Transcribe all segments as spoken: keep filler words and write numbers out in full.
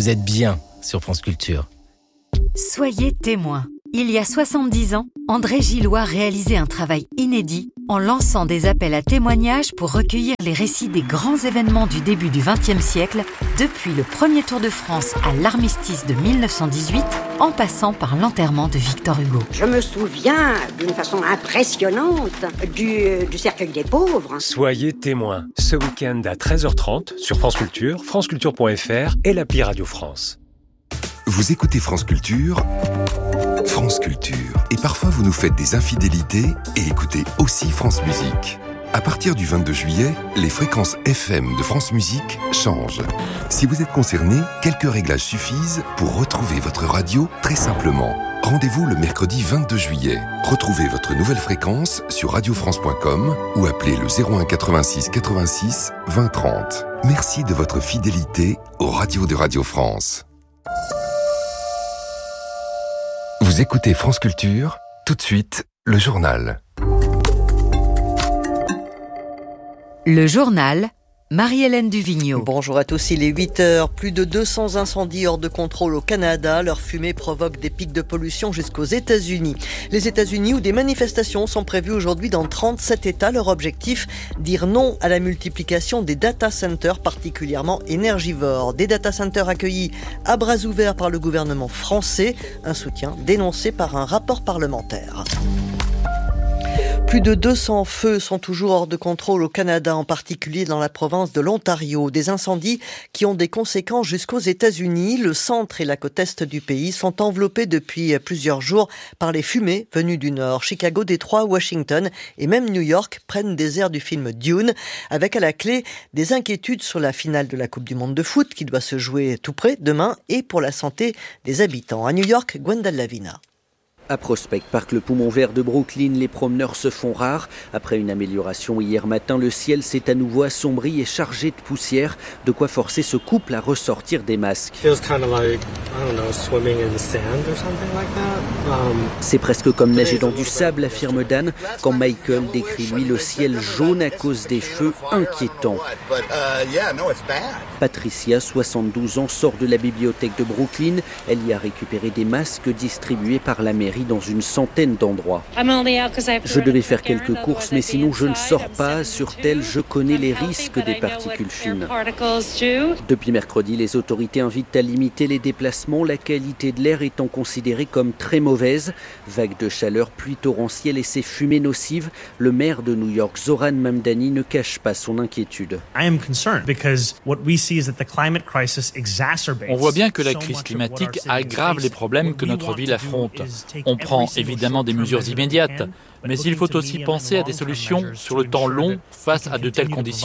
vous êtes bien sur France Culture. Soyez témoins. Il y a soixante-dix ans, André Gillois réalisait un travail inédit en lançant des appels à témoignages pour recueillir les récits des grands événements du début du vingtième siècle, depuis le premier Tour de France à l'armistice de dix-neuf cent dix-huit, en passant par l'enterrement de Victor Hugo. Je me souviens d'une façon impressionnante du, du cercueil des pauvres. Soyez témoins, ce week-end à treize heures trente sur France Culture, franceculture point f r et l'appli Radio France. Vous écoutez France Culture, France Culture. Et parfois vous nous faites des infidélités et écoutez aussi France Musique. À partir du vingt-deux juillet, les fréquences F M de France Musique changent. Si vous êtes concerné, quelques réglages suffisent pour retrouver votre radio très simplement. Rendez-vous le mercredi vingt-deux juillet. Retrouvez votre nouvelle fréquence sur radio france point com ou appelez le zéro un quatre-vingt-six quatre-vingt-six vingt trente. Merci de votre fidélité aux radios de Radio France. Vous écoutez France Culture, tout de suite, le journal. Le journal, Marie-Hélène Duvigneau. Bonjour à tous, il est huit heures. Plus de deux cents incendies hors de contrôle au Canada. Leur fumée provoque des pics de pollution jusqu'aux États-Unis. Les États-Unis où des manifestations sont prévues aujourd'hui dans trente-sept États. Leur objectif, dire non à la multiplication des data centers particulièrement énergivores. Des data centers accueillis à bras ouverts par le gouvernement français. Un soutien dénoncé par un rapport parlementaire. Plus de deux cents feux sont toujours hors de contrôle au Canada, en particulier dans la province de l'Ontario. Des incendies qui ont des conséquences jusqu'aux États-Unis. Le centre et la côte est du pays sont enveloppés depuis plusieurs jours par les fumées venues du nord. Chicago, Détroit, Washington et même New York prennent des airs du film Dune, avec à la clé des inquiétudes sur la finale de la Coupe du monde de foot qui doit se jouer tout près demain et pour la santé des habitants. À New York, Gwendal Lavina. À Prospect Park, le poumon vert de Brooklyn, les promeneurs se font rares. Après une amélioration hier matin, le ciel s'est à nouveau assombri et chargé de poussière, de quoi forcer ce couple à ressortir des masques. C'est presque comme nager dans du sable, affirme Dan, quand Michael décrit lui le ciel jaune à cause des feux inquiétants. Patricia, soixante-douze ans, sort de la bibliothèque de Brooklyn. Elle y a récupéré des masques distribués par la mairie dans une centaine d'endroits. Je devais faire quelques courses, mais sinon je ne sors pas, assure-t-elle, je connais les risques des particules fines. Depuis mercredi, les autorités invitent à limiter les déplacements, la qualité de l'air étant considérée comme très mauvaise. Vagues de chaleur, pluie torrentielle et ces fumées nocives, le maire de New York, Zoran Mamdani, ne cache pas son inquiétude. On voit bien que la crise climatique aggrave les problèmes que notre ville affronte. On prend évidemment des mesures immédiates, mais il faut aussi penser à des solutions sur le temps long face à de telles conditions.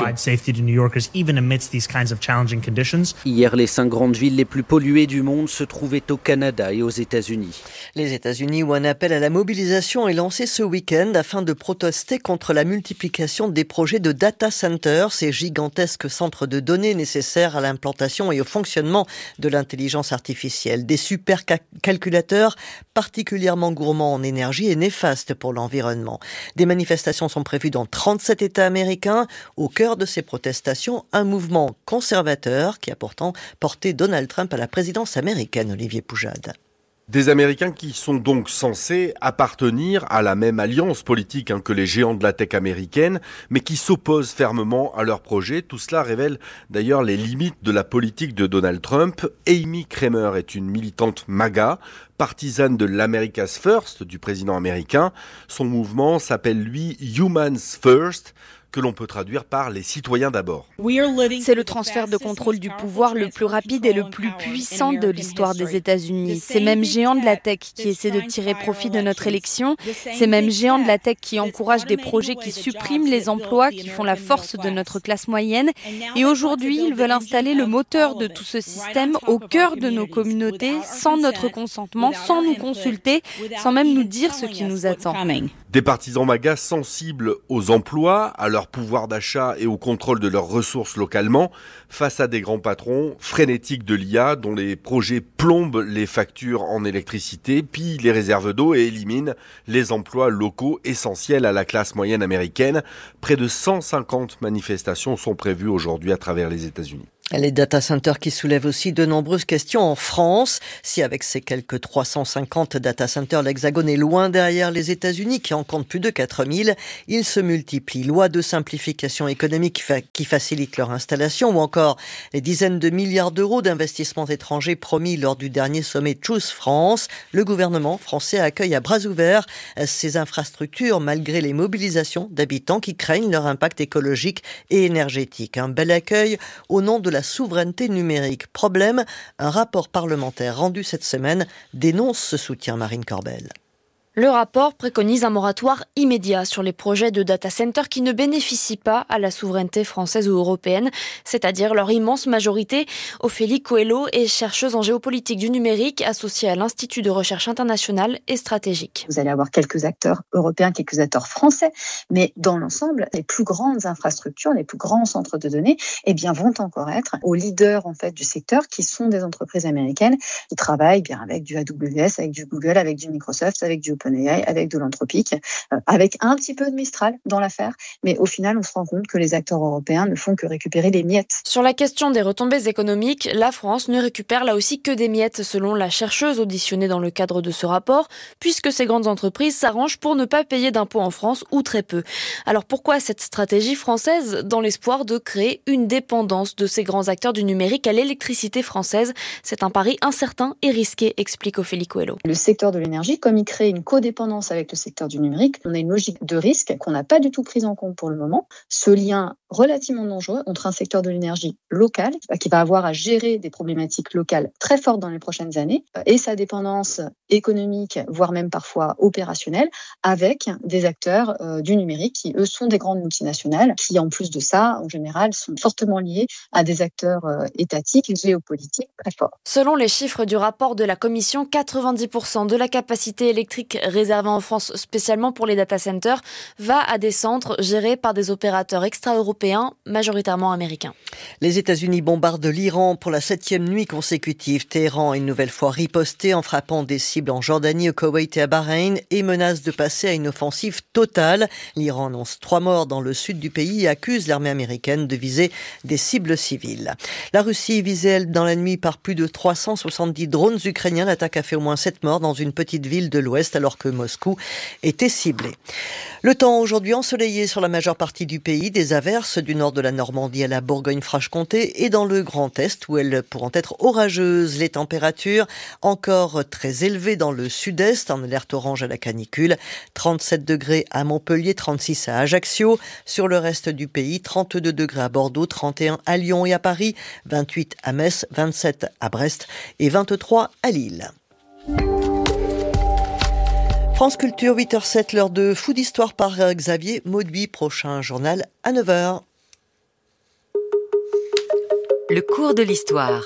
Hier, les cinq grandes villes les plus polluées du monde se trouvaient au Canada et aux États-Unis. Les États-Unis où un appel à la mobilisation est lancé ce week-end afin de protester contre la multiplication des projets de data centers, ces gigantesques centres de données nécessaires à l'implantation et au fonctionnement de l'intelligence artificielle. Des supercalculateurs particulièrement gourmands en énergie et néfastes pour l'environnement. Des manifestations sont prévues dans trente-sept États américains. Au cœur de ces protestations, un mouvement conservateur qui a pourtant porté Donald Trump à la présidence américaine, Olivier Poujade. Des Américains qui sont donc censés appartenir à la même alliance politique hein, que les géants de la tech américaine, mais qui s'opposent fermement à leur projet. Tout cela révèle d'ailleurs les limites de la politique de Donald Trump. Amy Kramer est une militante MAGA, partisane de l'America's First du président américain. Son mouvement s'appelle lui Humans First, que l'on peut traduire par les citoyens d'abord. C'est le transfert de contrôle du pouvoir le plus rapide et le plus puissant de l'histoire des États-Unis. Ces mêmes géants de la tech qui essaient de tirer profit de notre élection, ces mêmes géants de la tech qui encouragent des projets qui suppriment les emplois, qui font la force de notre classe moyenne. Et aujourd'hui, ils veulent installer le moteur de tout ce système au cœur de nos communautés, sans notre consentement, sans nous consulter, sans même nous dire ce qui nous attend. Des partisans MAGA sensibles aux emplois, à leur pouvoir d'achat et au contrôle de leurs ressources localement, face à des grands patrons frénétiques de l'I A dont les projets plombent les factures en électricité, pillent les réserves d'eau et éliminent les emplois locaux essentiels à la classe moyenne américaine. Près de cent cinquante manifestations sont prévues aujourd'hui à travers les États-Unis. Les data centers qui soulèvent aussi de nombreuses questions en France. Si avec ses quelques trois cent cinquante data centers, l'Hexagone est loin derrière les États-Unis qui en comptent plus de quatre mille, ils se multiplient. Loi de simplification économique qui facilite leur installation ou encore les dizaines de milliards d'euros d'investissements étrangers promis lors du dernier sommet Choose France. Le gouvernement français accueille à bras ouverts ces infrastructures malgré les mobilisations d'habitants qui craignent leur impact écologique et énergétique. Un bel accueil au nom de la souveraineté numérique. Problème, un rapport parlementaire rendu cette semaine dénonce ce soutien, Marine Corbel. Le rapport préconise un moratoire immédiat sur les projets de data centers qui ne bénéficient pas à la souveraineté française ou européenne, c'est-à-dire leur immense majorité. Ophélie Coelho est chercheuse en géopolitique du numérique associée à l'Institut de recherche internationale et stratégique. Vous allez avoir quelques acteurs européens, quelques acteurs français, mais dans l'ensemble, les plus grandes infrastructures, les plus grands centres de données, eh bien, vont encore être aux leaders en fait du secteur, qui sont des entreprises américaines qui travaillent bien avec du A W S, avec du Google, avec du Microsoft, avec du avec de l'Anthropic, euh, avec un petit peu de Mistral dans l'affaire, mais au final, on se rend compte que les acteurs européens ne font que récupérer les miettes. Sur la question des retombées économiques, la France ne récupère là aussi que des miettes, selon la chercheuse auditionnée dans le cadre de ce rapport, puisque ces grandes entreprises s'arrangent pour ne pas payer d'impôts en France ou très peu. Alors pourquoi cette stratégie française dans l'espoir de créer une dépendance de ces grands acteurs du numérique à l'électricité française? C'est un pari incertain et risqué, explique Ophélie Coelho. Le secteur de l'énergie, comme il crée une codépendance avec le secteur du numérique, on a une logique de risque qu'on n'a pas du tout prise en compte pour le moment. Ce lien relativement dangereux entre un secteur de l'énergie local, qui va avoir à gérer des problématiques locales très fortes dans les prochaines années, et sa dépendance économique, voire même parfois opérationnelle, avec des acteurs euh, du numérique qui, eux, sont des grandes multinationales, qui, en plus de ça, en général, sont fortement liés à des acteurs euh, étatiques, géopolitiques très forts. Selon les chiffres du rapport de la Commission, quatre-vingt-dix pour cent de la capacité électrique réservée en France spécialement pour les data centers va à des centres gérés par des opérateurs extra-européens, majoritairement américains. Les États-Unis bombardent l'Iran pour la septième nuit consécutive. Téhéran a une nouvelle fois riposté en frappant des cibles en Jordanie, au Koweït et à Bahreïn et menace de passer à une offensive totale. L'Iran annonce trois morts dans le sud du pays et accuse l'armée américaine de viser des cibles civiles. La Russie, visée elle dans la nuit par plus de trois cent soixante-dix drones ukrainiens, l'attaque a fait au moins sept morts dans une petite ville de l'Ouest alors que Moscou était ciblé. Le temps aujourd'hui ensoleillé sur la majeure partie du pays, des averses du nord de la Normandie à la Bourgogne-Franche-Comté et dans le Grand Est où elles pourront être orageuses. Les températures encore très élevées dans le sud-est, en alerte orange à la canicule. trente-sept degrés à Montpellier, trente-six à Ajaccio. Sur le reste du pays, trente-deux degrés à Bordeaux, trente et un à Lyon et à Paris, vingt-huit à Metz, vingt-sept à Brest et vingt-trois à Lille. France Culture, huit heures zéro sept, l'heure de Fou d'Histoire par Xavier Mauduit. Prochain journal à neuf heures. Le cours de l'histoire.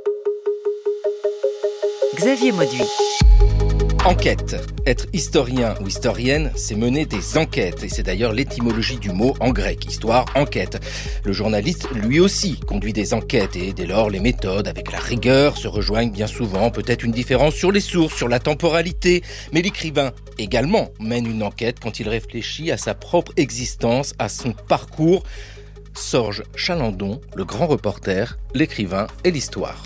Xavier Mauduit. Enquête. Être historien ou historienne, c'est mener des enquêtes. Et c'est d'ailleurs l'étymologie du mot en grec, histoire, enquête. Le journaliste, lui aussi, conduit des enquêtes et dès lors, les méthodes, avec la rigueur, se rejoignent bien souvent. Peut-être une différence sur les sources, sur la temporalité. Mais l'écrivain, également, mène une enquête quand il réfléchit à sa propre existence, à son parcours. Sorge Chalandon, le grand reporter, l'écrivain et l'histoire.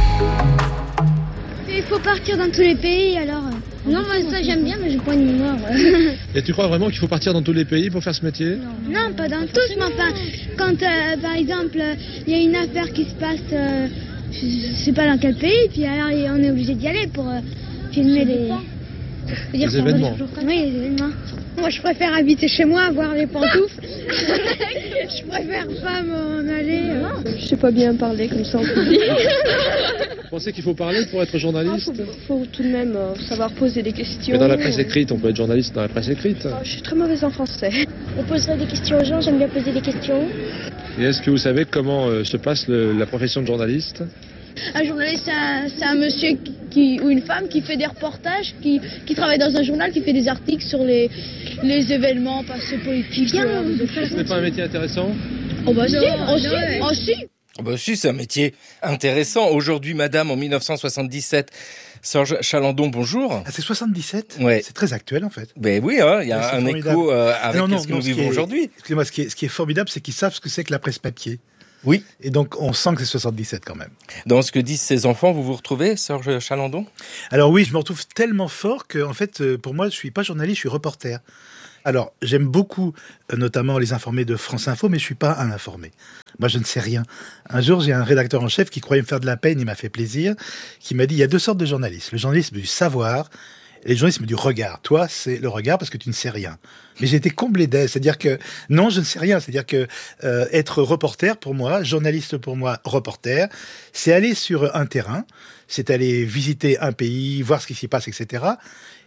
Il faut partir dans tous les pays, alors... Non, moi ça j'aime bien, mais j'ai pas une mémoire. Et tu crois vraiment qu'il faut partir dans tous les pays pour faire ce métier? Non, non pas dans tous, mais enfin, quand euh, par exemple, il y a une affaire qui se passe, euh, je sais pas dans quel pays, puis alors on est obligé d'y aller pour euh, filmer les... Les événements. Oui, les événements. Moi je préfère habiter chez moi, voir les pantoufles. Je préfère pas m'en aller. Euh... Je sais pas bien parler comme ça en public. Vous pensez qu'il faut parler pour être journaliste? Il ah, faut, faut tout de même euh, savoir poser des questions. Mais dans la presse écrite, on peut être journaliste dans la presse écrite. Oh, je suis très mauvaise en français. On poserait des questions aux gens, j'aime bien poser des questions. Et est-ce que vous savez comment euh, se passe le, la profession de journaliste? Un journaliste, c'est un, c'est un monsieur qui, ou une femme qui fait des reportages, qui, qui travaille dans un journal, qui fait des articles sur les, les événements passés politiques. Bien, ce n'est pas un métier intéressant? Oh bah si, oh si, oh si. Oh bah si, c'est un métier intéressant. Aujourd'hui, madame, en dix-neuf cent soixante-dix-sept, Sorge Chalandon, bonjour. Ah, c'est soixante-dix-sept? Ouais. C'est très actuel, en fait. Ben oui, hein, il y a un écho euh, avec non, non, ce que non, nous vivons est, aujourd'hui. Excusez-moi, ce qui est, ce qui est formidable, c'est qu'ils savent ce que c'est que la presse papier. Oui. Et donc, on sent que c'est soixante-dix-sept quand même. Dans ce que disent ces enfants, vous vous retrouvez, Serge Chalandon ? Alors oui, je me retrouve tellement fort que, en fait, pour moi, je suis pas journaliste, je suis reporter. Alors, j'aime beaucoup, notamment les informés de France Info, mais je suis pas un informé. Moi, je ne sais rien. Un jour, j'ai un rédacteur en chef qui croyait me faire de la peine, il m'a fait plaisir, qui m'a dit, il y a deux sortes de journalistes. Le journalisme du savoir et le journalisme du regard. Toi, c'est le regard parce que tu ne sais rien. Mais j'ai été comblé d'aise. C'est-à-dire que, non, je ne sais rien. C'est-à-dire que euh, être reporter, pour moi, journaliste pour moi, reporter, c'est aller sur un terrain, c'est aller visiter un pays, voir ce qui s'y passe, et cetera.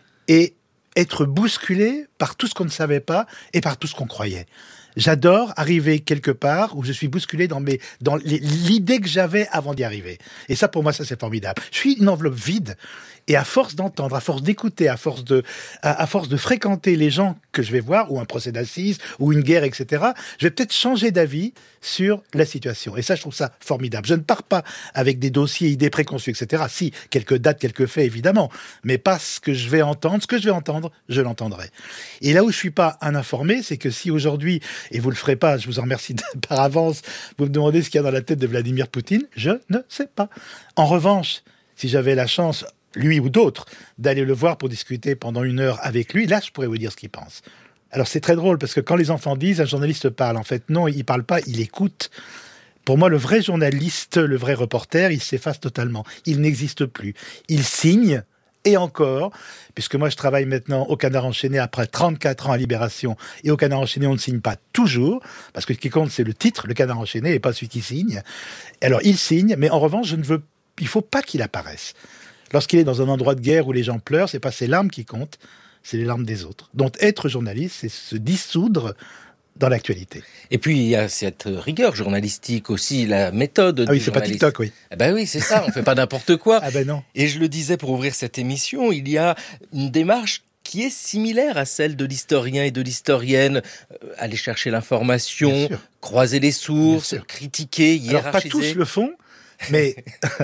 Et être bousculé par tout ce qu'on ne savait pas et par tout ce qu'on croyait. J'adore arriver quelque part où je suis bousculé dans, mes, dans les, l'idée que j'avais avant d'y arriver. Et ça, pour moi, ça, c'est formidable. Je suis une enveloppe vide. Et à force d'entendre, à force d'écouter, à force de, à, à force de fréquenter les gens que je vais voir, ou un procès d'assises, ou une guerre, et cetera, je vais peut-être changer d'avis sur la situation. Et ça, je trouve ça formidable. Je ne pars pas avec des dossiers, idées préconçues, et cetera. Si, quelques dates, quelques faits, évidemment. Mais pas ce que je vais entendre. Ce que je vais entendre, je l'entendrai. Et là où je suis pas un informé, c'est que si aujourd'hui, et vous le ferez pas, je vous en remercie par avance, vous me demandez ce qu'il y a dans la tête de Vladimir Poutine, je ne sais pas. En revanche, si j'avais la chance, lui ou d'autres, d'aller le voir pour discuter pendant une heure avec lui, là, je pourrais vous dire ce qu'il pense. Alors, c'est très drôle, parce que quand les enfants disent « un journaliste parle », en fait, non, il parle pas, il écoute. Pour moi, le vrai journaliste, le vrai reporter, il s'efface totalement. Il n'existe plus. Il signe, et encore, puisque moi, je travaille maintenant au Canard enchaîné après trente-quatre ans à Libération, et au Canard enchaîné, on ne signe pas toujours, parce que ce qui compte, c'est le titre, le Canard enchaîné, et pas celui qui signe. Alors, il signe, mais en revanche, je ne veux, il faut pas qu'il apparaisse. Lorsqu'il est dans un endroit de guerre où les gens pleurent, c'est pas ses larmes qui comptent, c'est les larmes des autres. Donc être journaliste, c'est se dissoudre dans l'actualité. Et puis il y a cette rigueur journalistique aussi, la méthode. Ah oui, du c'est pas TikTok, oui. Ah ben oui, c'est ça, on fait pas n'importe quoi. Ah ben non. Et je le disais pour ouvrir cette émission, il y a une démarche qui est similaire à celle de l'historien et de l'historienne. Euh, aller chercher l'information, croiser les sources, critiquer, hiérarchiser. Alors pas tous le font. Mais,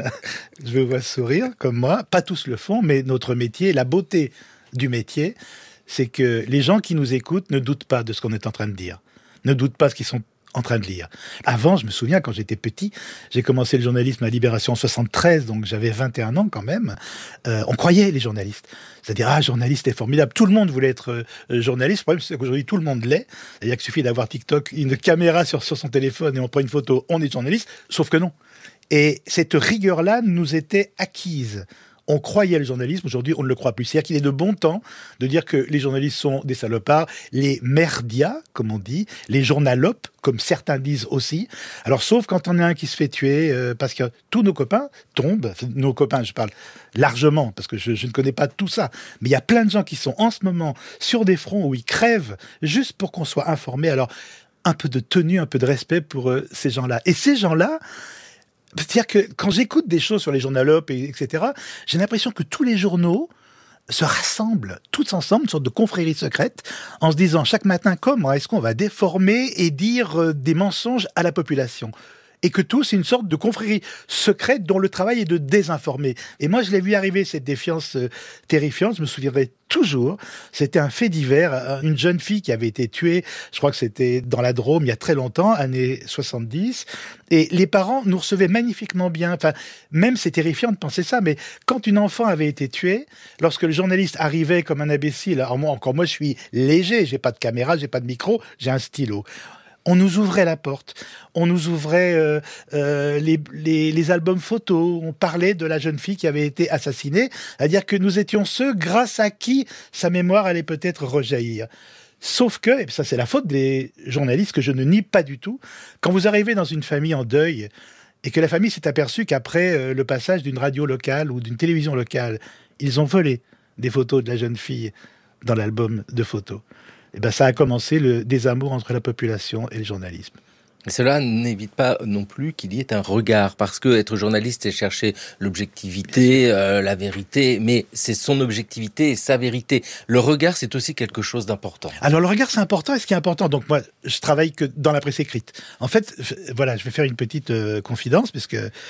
je vous vois sourire, comme moi, pas tous le font, mais notre métier, la beauté du métier, c'est que les gens qui nous écoutent ne doutent pas de ce qu'on est en train de dire, ne doutent pas de ce qu'ils sont en train de lire. Avant, je me souviens, quand j'étais petit, j'ai commencé le journalisme à Libération en soixante-treize, donc j'avais vingt et un ans quand même, euh, on croyait les journalistes. C'est-à-dire, ah, journaliste est formidable. Tout le monde voulait être euh, journaliste. Le problème, c'est qu'aujourd'hui, tout le monde l'est. C'est-à-dire qu'il suffit d'avoir TikTok, une caméra sur, sur son téléphone et on prend une photo, on est journaliste, sauf que non. Et cette rigueur-là nous était acquise. On croyait le journalisme, aujourd'hui on ne le croit plus. C'est-à-dire qu'il est de bon temps de dire que les journalistes sont des salopards, les merdias, comme on dit, les journalopes, comme certains disent aussi. Alors sauf quand on a un qui se fait tuer, euh, parce que tous nos copains tombent, nos copains je parle largement, parce que je, je ne connais pas tout ça, mais il y a plein de gens qui sont en ce moment sur des fronts où ils crèvent juste pour qu'on soit informé. Alors un peu de tenue, un peu de respect pour euh, ces gens-là. Et ces gens-là, c'est-à-dire que quand j'écoute des choses sur les journalopes, et, etc., j'ai l'impression que tous les journaux se rassemblent tous ensemble, une sorte de confrérie secrète, en se disant chaque matin comment est-ce qu'on va déformer et dire euh, des mensonges à la population. Et que tout, c'est une sorte de confrérie secrète dont le travail est de désinformer. Et moi, je l'ai vu arriver, cette défiance euh, terrifiante, je me souviendrai toujours, c'était un fait divers, une jeune fille qui avait été tuée, je crois que c'était dans la Drôme, il y a très longtemps, années soixante-dix, et les parents nous recevaient magnifiquement bien, enfin, même c'est terrifiant de penser ça, mais quand une enfant avait été tuée, lorsque le journaliste arrivait comme un imbécile, alors moi, encore moi, je suis léger, j'ai pas de caméra, j'ai pas de micro, j'ai un stylo. On nous ouvrait la porte, on nous ouvrait euh, euh, les, les, les albums photos, on parlait de la jeune fille qui avait été assassinée, c'est-à-dire que nous étions ceux grâce à qui sa mémoire allait peut-être rejaillir. Sauf que, et ça c'est la faute des journalistes que je ne nie pas du tout, quand vous arrivez dans une famille en deuil et que la famille s'est aperçue qu'après euh, le passage d'une radio locale ou d'une télévision locale, ils ont volé des photos de la jeune fille dans l'album de photos. Et ben ça a commencé le désamour entre la population et le journalisme. Et cela n'évite pas non plus qu'il y ait un regard, parce que être journaliste, c'est chercher l'objectivité, euh, la vérité, mais c'est son objectivité et sa vérité. Le regard, c'est aussi quelque chose d'important. Alors le regard, c'est important, et ce qui est important, donc moi, je travaille que dans la presse écrite. En fait, je, voilà, je vais faire une petite euh, confidence, puisque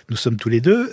nous sommes tous les deux.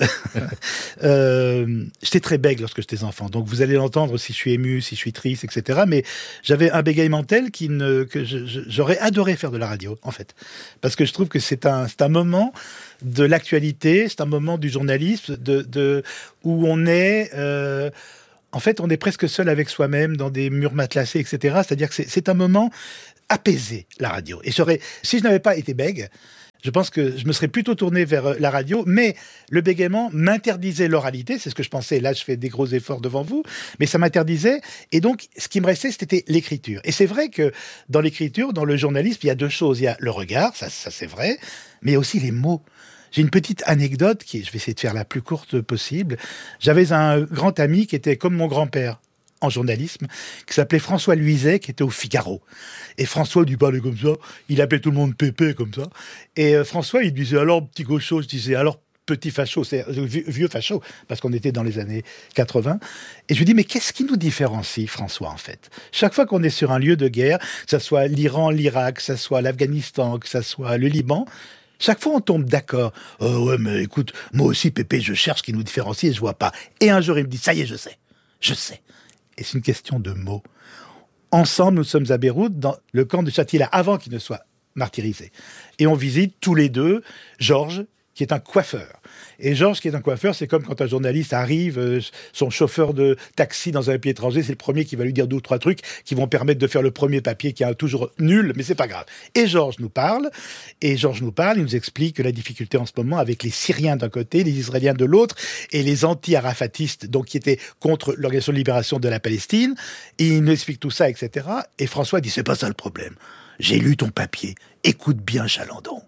euh, j'étais très bègue lorsque j'étais enfant, donc vous allez l'entendre si je suis ému, si je suis triste, et cetera. Mais j'avais un bégaiement tel qu'il ne, que je, je, j'aurais adoré faire de la radio, en fait. Parce que je trouve que c'est un, c'est un moment de l'actualité, c'est un moment du journalisme, de, de, où on est... Euh, en fait, on est presque seul avec soi-même, dans des murs matelassés, et cetera. C'est-à-dire que c'est, c'est un moment apaisé, la radio. Et j'aurais, si je n'avais pas été bègue, je pense que je me serais plutôt tourné vers la radio, mais le bégaiement m'interdisait l'oralité, c'est ce que je pensais. Là, je fais des gros efforts devant vous, mais ça m'interdisait. Et donc, ce qui me restait, c'était l'écriture. Et c'est vrai que dans l'écriture, dans le journalisme, il y a deux choses. Il y a le regard, ça, ça c'est vrai, mais il y a aussi les mots. J'ai une petite anecdote, qui, je vais essayer de faire la plus courte possible. J'avais un grand ami qui était comme mon grand-père en journalisme, qui s'appelait François Luizet, qui était au Figaro. Et François, il parlait comme ça, il appelait tout le monde Pépé, comme ça. Et euh, François, il disait, alors, petit gaucho, je disais, alors, petit facho, c'est vieux, vieux facho, parce qu'on était dans les années quatre-vingts. Et je lui dis, mais qu'est-ce qui nous différencie, François, en fait? Chaque fois qu'on est sur un lieu de guerre, que ça soit l'Iran, l'Irak, que ça soit l'Afghanistan, que ça soit le Liban, chaque fois, on tombe d'accord. Oh ouais, mais écoute, moi aussi, Pépé, je cherche ce qui nous différencie et je vois pas. Et un jour, il me dit, ça y est, je sais. Je sais. Et c'est une question de mots. Ensemble, nous sommes à Beyrouth, dans le camp de Shatila, avant qu'il ne soit martyrisé. Et on visite tous les deux Georges, qui est un coiffeur. Et Georges, qui est un coiffeur, c'est comme quand un journaliste arrive, euh, son chauffeur de taxi dans un pays étranger, c'est le premier qui va lui dire deux ou trois trucs qui vont permettre de faire le premier papier qui est toujours nul, mais c'est pas grave. Et Georges nous parle, et Georges nous parle, il nous explique que la difficulté en ce moment avec les Syriens d'un côté, les Israéliens de l'autre, et les anti-arafatistes, donc qui étaient contre l'Organisation de libération de la Palestine, et il nous explique tout ça, et cetera. Et François dit, c'est pas ça le problème. J'ai lu ton papier. Écoute bien, Chalandon.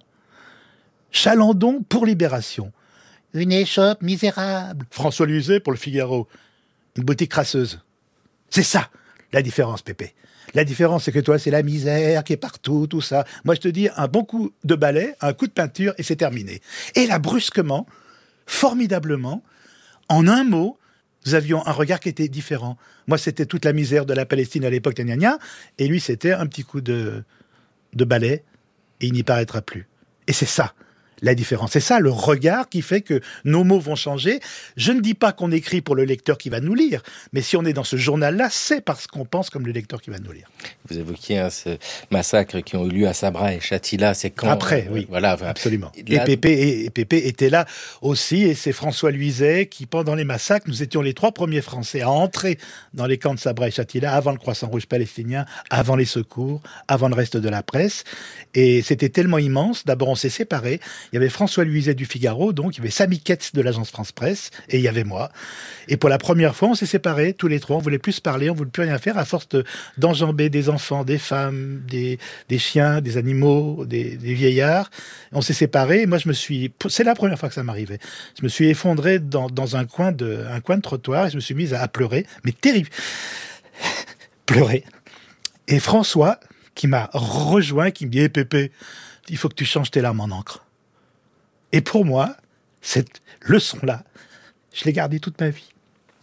Chalandon pour Libération. Une échoppe misérable. François Luizet pour le Figaro. Une boutique crasseuse. C'est ça, la différence, Pépé. La différence, c'est que toi, c'est la misère qui est partout, tout ça. Moi, je te dis, un bon coup de balai, un coup de peinture, et c'est terminé. Et là, brusquement, formidablement, en un mot, nous avions un regard qui était différent. Moi, c'était toute la misère de la Palestine à l'époque, gna gna gna, et lui, c'était un petit coup de, de balai, et il n'y paraîtra plus. Et c'est ça, la différence. C'est ça, le regard qui fait que nos mots vont changer. Je ne dis pas qu'on écrit pour le lecteur qui va nous lire, mais si on est dans ce journal-là, c'est parce qu'on pense comme le lecteur qui va nous lire. Vous évoquiez hein, ce massacre qui ont eu lieu à Sabra et Shatila, c'est quand... Après, euh, oui, voilà, enfin, absolument. Là... Et, Pépé, et, et Pépé était là aussi, et c'est François Luizet qui, pendant les massacres, nous étions les trois premiers Français à entrer dans les camps de Sabra et Shatila, avant le Croissant Rouge palestinien, avant les secours, avant le reste de la presse. Et c'était tellement immense. D'abord, on s'est séparés. Il y avait François Luizet du Figaro, donc il y avait Samy Ketz de l'agence France Presse, et il y avait moi. Et pour la première fois, on s'est séparés, tous les trois. On voulait plus se parler, on voulait plus rien faire, à force de, d'enjamber des enfants, des femmes, des, des chiens, des animaux, des, des vieillards. On s'est séparés, et moi je me suis... C'est la première fois que ça m'arrivait. Je me suis effondré dans, dans un, coin de, un coin de trottoir, et je me suis mis à, à pleurer, mais terrible. Pleurer. Et François, qui m'a rejoint, qui me dit hey, « Pépé, il faut que tu changes tes larmes en encre. » Et pour moi, cette leçon-là, je l'ai gardée toute ma vie.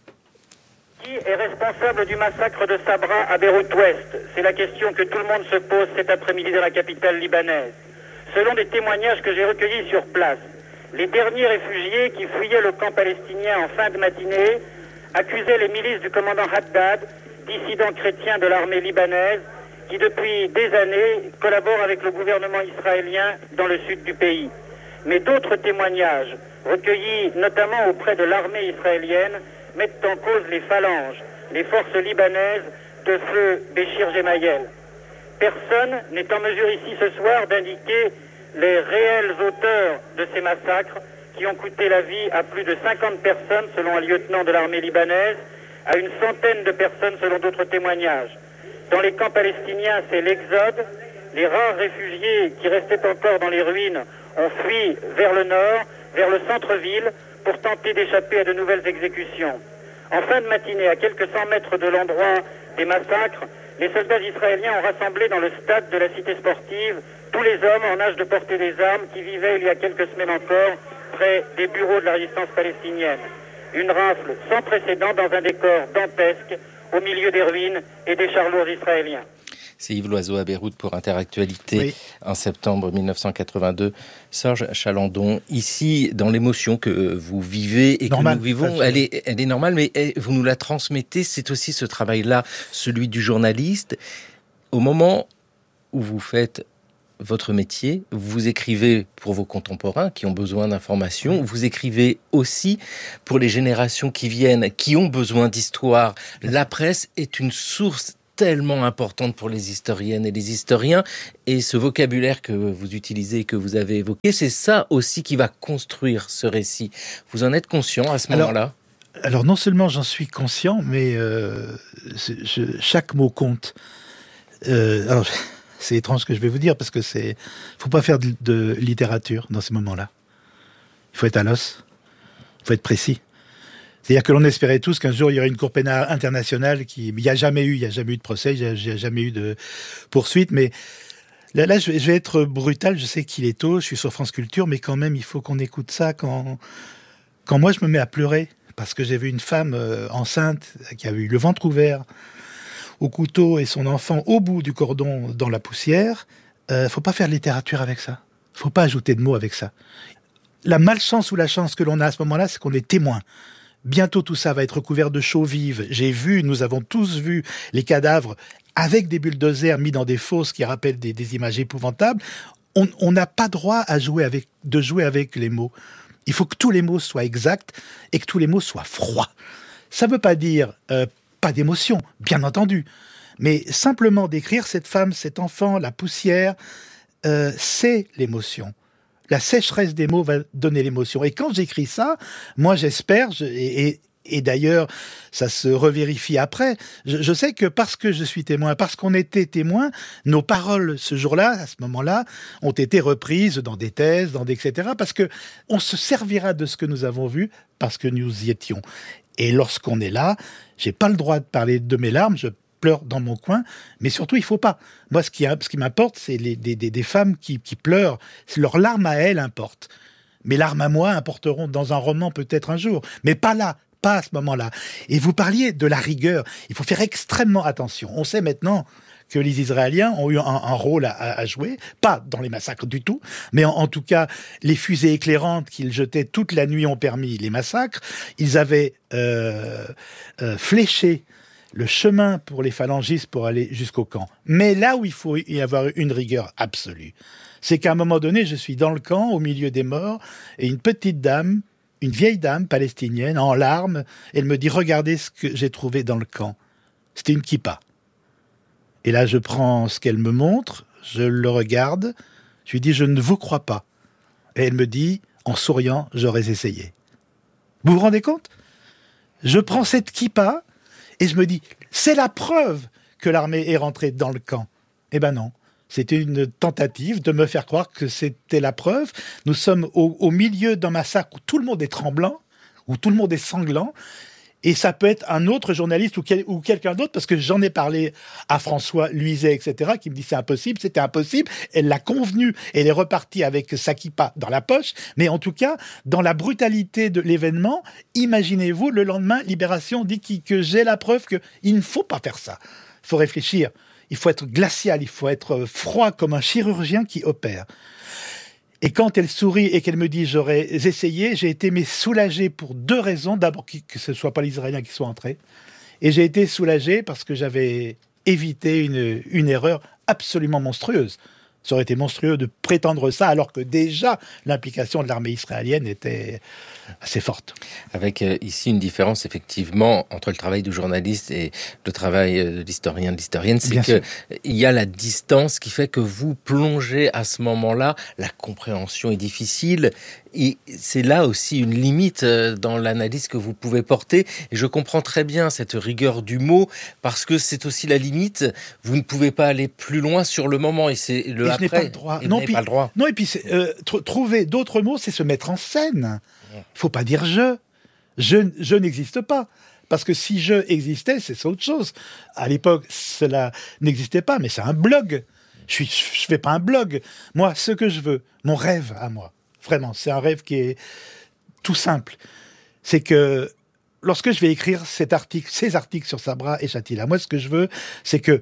Qui est responsable du massacre de Sabra à Beyrouth-Ouest? C'est la question que tout le monde se pose cet après-midi dans la capitale libanaise. Selon des témoignages que j'ai recueillis sur place, les derniers réfugiés qui fuyaient le camp palestinien en fin de matinée accusaient les milices du commandant Haddad, dissident chrétien de l'armée libanaise, qui depuis des années collabore avec le gouvernement israélien dans le sud du pays. Mais d'autres témoignages, recueillis notamment auprès de l'armée israélienne, mettent en cause les phalanges, les forces libanaises de feu Béchir Gemayel. Personne n'est en mesure ici ce soir d'indiquer les réels auteurs de ces massacres qui ont coûté la vie à plus de cinquante personnes selon un lieutenant de l'armée libanaise, à une centaine de personnes selon d'autres témoignages. Dans les camps palestiniens, c'est l'exode. Les rares réfugiés qui restaient encore dans les ruines ont fui vers le nord, vers le centre-ville, pour tenter d'échapper à de nouvelles exécutions. En fin de matinée, à quelques cent mètres de l'endroit des massacres, les soldats israéliens ont rassemblé dans le stade de la cité sportive tous les hommes en âge de porter des armes qui vivaient il y a quelques semaines encore près des bureaux de la résistance palestinienne. Une rafle sans précédent dans un décor dantesque au milieu des ruines et des chars lourds israéliens. C'est Yves Loiseau à Beyrouth pour Interactualité, oui. En septembre mille neuf cent quatre-vingt-deux. Serge Chalandon, ici, dans l'émotion que vous vivez et Normal, que nous vivons, elle est, elle est normale, mais vous nous la transmettez. C'est aussi ce travail-là, celui du journaliste. Au moment où vous faites votre métier, vous écrivez pour vos contemporains qui ont besoin d'informations, vous écrivez aussi pour les générations qui viennent, qui ont besoin d'histoire. La presse est une source tellement importante pour les historiennes et les historiens, et ce vocabulaire que vous utilisez, que vous avez évoqué, c'est ça aussi qui va construire ce récit. Vous en êtes conscient à ce alors, moment-là ? Alors non seulement j'en suis conscient, mais euh, je, chaque mot compte. Euh, alors, c'est étrange ce que je vais vous dire, parce que c'est, faut pas faire de, de littérature dans ces moments-là. Il faut être à l'os, il faut être précis. C'est-à-dire que l'on espérait tous qu'un jour il y aurait une cour pénale internationale qui, il n'y a jamais eu, il n'y a jamais eu de procès, il n'y a, il y a jamais eu de poursuite, mais là, là je, vais, je vais être brutal, je sais qu'il est tôt, je suis sur France Culture, mais quand même il faut qu'on écoute ça quand, quand moi je me mets à pleurer, parce que j'ai vu une femme euh, enceinte qui avait eu le ventre ouvert, au couteau et son enfant au bout du cordon dans la poussière. Euh, faut pas faire de littérature avec ça. Faut pas ajouter de mots avec ça. La malchance ou la chance que l'on a à ce moment-là, c'est qu'on est témoin. Bientôt tout ça va être couvert de chaux vives. J'ai vu, nous avons tous vu les cadavres avec des bulldozers mis dans des fosses qui rappellent des, des images épouvantables. On n'a pas droit à jouer avec, de jouer avec les mots. Il faut que tous les mots soient exacts et que tous les mots soient froids. Ça veut pas dire euh, pas d'émotion, bien entendu, mais simplement d'écrire cette femme, cet enfant, la poussière, euh, c'est l'émotion. La sécheresse des mots va donner l'émotion. Et quand j'écris ça, moi j'espère, je, et, et, et d'ailleurs ça se revérifie après, je, je sais que parce que je suis témoin, parce qu'on était témoin, nos paroles ce jour-là, à ce moment-là, ont été reprises dans des thèses, dans des et cetera, parce que on se servira de ce que nous avons vu, parce que nous y étions. Et lorsqu'on est là, j'ai pas le droit de parler de mes larmes, je pleure dans mon coin, mais surtout il faut pas. Moi, ce qui, ce qui m'importe, c'est les, des, des, des femmes qui, qui pleurent. Leurs larmes à elles importent. Mes larmes à moi importeront dans un roman peut-être un jour, mais pas là, pas à ce moment-là. Et vous parliez de la rigueur. Il faut faire extrêmement attention. On sait maintenant que les Israéliens ont eu un, un rôle à, à jouer, pas dans les massacres du tout, mais en, en tout cas, les fusées éclairantes qu'ils jetaient toute la nuit ont permis les massacres. Ils avaient euh, euh, fléché le chemin pour les phalangistes pour aller jusqu'au camp. Mais là où il faut y avoir une rigueur absolue, c'est qu'à un moment donné, je suis dans le camp, au milieu des morts, et une petite dame, une vieille dame palestinienne, en larmes, elle me dit « Regardez ce que j'ai trouvé dans le camp. » C'était une kippa. Et là, je prends ce qu'elle me montre, je le regarde, je lui dis « Je ne vous crois pas. » Et elle me dit, en souriant, « J'aurais essayé. » Vous vous rendez compte ? Je prends cette kippa et je me dis « C'est la preuve que l'armée est rentrée dans le camp. » Eh ben non. C'était une tentative de me faire croire que c'était la preuve. Nous sommes au, au milieu d'un massacre où tout le monde est tremblant, où tout le monde est sanglant. Et ça peut être un autre journaliste ou, quel, ou quelqu'un d'autre, parce que j'en ai parlé à François Luizet, et cetera, qui me dit c'est impossible, c'était impossible. Elle l'a convenu, elle est repartie avec sa kippa dans la poche. Mais en tout cas, dans la brutalité de l'événement, imaginez-vous, le lendemain, Libération dit qu- que j'ai la preuve qu'il ne faut pas faire ça. Il faut réfléchir, il faut être glacial, il faut être froid comme un chirurgien qui opère. Et quand elle sourit et qu'elle me dit « j'aurais essayé », j'ai été mais soulagé pour deux raisons. D'abord, que ce ne soit pas l'Israélien qui soit entré. Et j'ai été soulagé parce que j'avais évité une, une erreur absolument monstrueuse. Ça aurait été monstrueux de prétendre ça, alors que déjà l'implication de l'armée israélienne était assez forte. Avec euh, ici une différence effectivement entre le travail du journaliste et le travail de l'historien, de l'historienne, c'est qu'il y a la distance qui fait que vous plongez à ce moment-là, la compréhension est difficile. Et c'est là aussi une limite dans l'analyse que vous pouvez porter. Et je comprends très bien cette rigueur du mot, parce que c'est aussi la limite. Vous ne pouvez pas aller plus loin sur le moment. Et c'est le et après. Je n'ai pas le droit. Et Non, puis, puis, pas le droit. Non, et puis euh, tr- trouver d'autres mots, c'est se mettre en scène. Il ne faut pas dire je. Je, je n'existe pas. Parce que si je existais, c'est autre chose. À l'époque, cela n'existait pas, mais c'est un blog. Je ne fais pas un blog. Moi, ce que je veux, mon rêve à moi, vraiment, c'est un rêve qui est tout simple. C'est que lorsque je vais écrire cet article, ces articles sur Sabra et Shatila, moi, ce que je veux, c'est que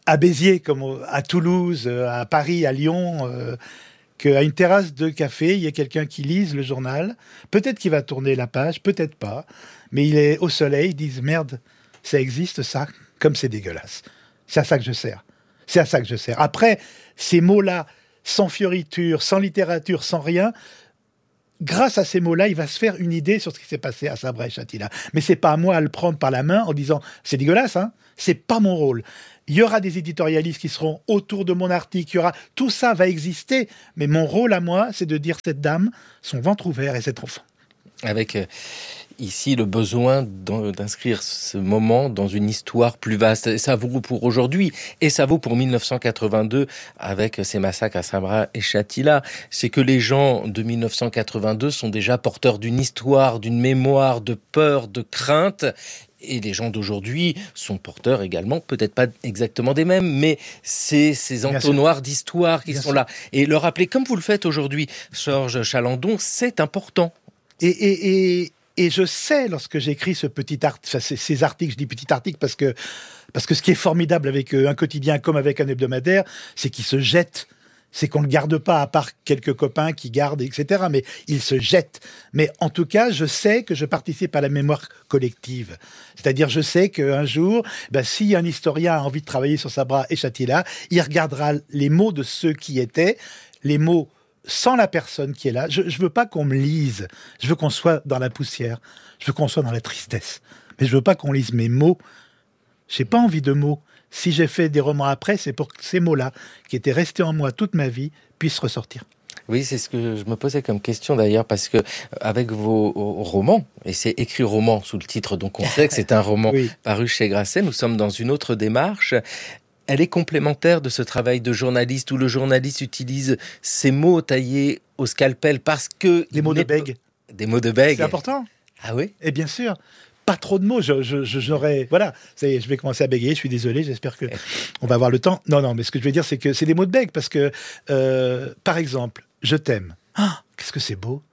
à Béziers, comme à Toulouse, à Paris, à Lyon, euh, qu'à une terrasse de café, il y a quelqu'un qui lise le journal. Peut-être qu'il va tourner la page, peut-être pas. Mais il est au soleil, ils disent « Merde, ça existe ça, comme c'est dégueulasse. » C'est à ça que je sers. C'est à ça que je sers. Après, ces mots-là, sans fioriture, sans littérature, sans rien, grâce à ces mots-là, il va se faire une idée sur ce qui s'est passé à Sabra et Shatila. Mais c'est pas à moi à le prendre par la main en disant « C'est dégueulasse, hein ?» C'est pas mon rôle. Il y aura des éditorialistes qui seront autour de mon article, il y aura... tout ça va exister, mais mon rôle à moi, c'est de dire cette dame, son ventre ouvert et cet enfant. Avec euh, ici le besoin d'inscrire ce moment dans une histoire plus vaste. Et ça vaut pour aujourd'hui, et ça vaut pour mille neuf cent quatre-vingt-deux, avec ces massacres à Sabra et Shatila. C'est que les gens de mille neuf cent quatre-vingt-deux sont déjà porteurs d'une histoire, d'une mémoire, de peur, de crainte. Et les gens d'aujourd'hui sont porteurs également, peut-être pas exactement des mêmes, mais c'est ces entonnoirs d'histoire qui Bien sont sûr. Là. Et le rappeler, comme vous le faites aujourd'hui, Georges Chalandon, c'est important. Et, et, et, et je sais, lorsque j'écris ce petit art, enfin, ces, ces articles, je dis petit article parce que, parce que ce qui est formidable avec un quotidien comme avec un hebdomadaire, c'est qu'il se jette. C'est qu'on ne le garde pas, à part quelques copains qui gardent, et cetera. Mais il se jette. Mais en tout cas, je sais que je participe à la mémoire collective. C'est-à-dire, je sais qu'un jour, ben, si un historien a envie de travailler sur Sabra et Shatila, il regardera les mots de ceux qui étaient, les mots sans la personne qui est là. Je ne veux pas qu'on me lise. Je veux qu'on soit dans la poussière. Je veux qu'on soit dans la tristesse. Mais je veux pas qu'on lise mes mots. J'ai pas envie de mots. Si j'ai fait des romans après, c'est pour que ces mots-là, qui étaient restés en moi toute ma vie, puissent ressortir. Oui, c'est ce que je me posais comme question d'ailleurs, parce que avec vos romans, et c'est écrit roman sous le titre, donc on sait que c'est un roman oui. paru chez Grasset, nous sommes dans une autre démarche. Elle est complémentaire de ce travail de journaliste où le journaliste utilise ces mots taillés au scalpel parce que... Des mots de bègue. Des mots de bègue. C'est important. Ah oui ? Et bien sûr. Pas trop de mots, je, je, je, j'aurais... Voilà, ça y est, je vais commencer à bégayer, je suis désolé, j'espère que on va avoir le temps. Non, non, mais ce que je veux dire, c'est que c'est des mots de bègue, parce que, euh, par exemple, je t'aime. Ah, qu'est-ce que c'est beau.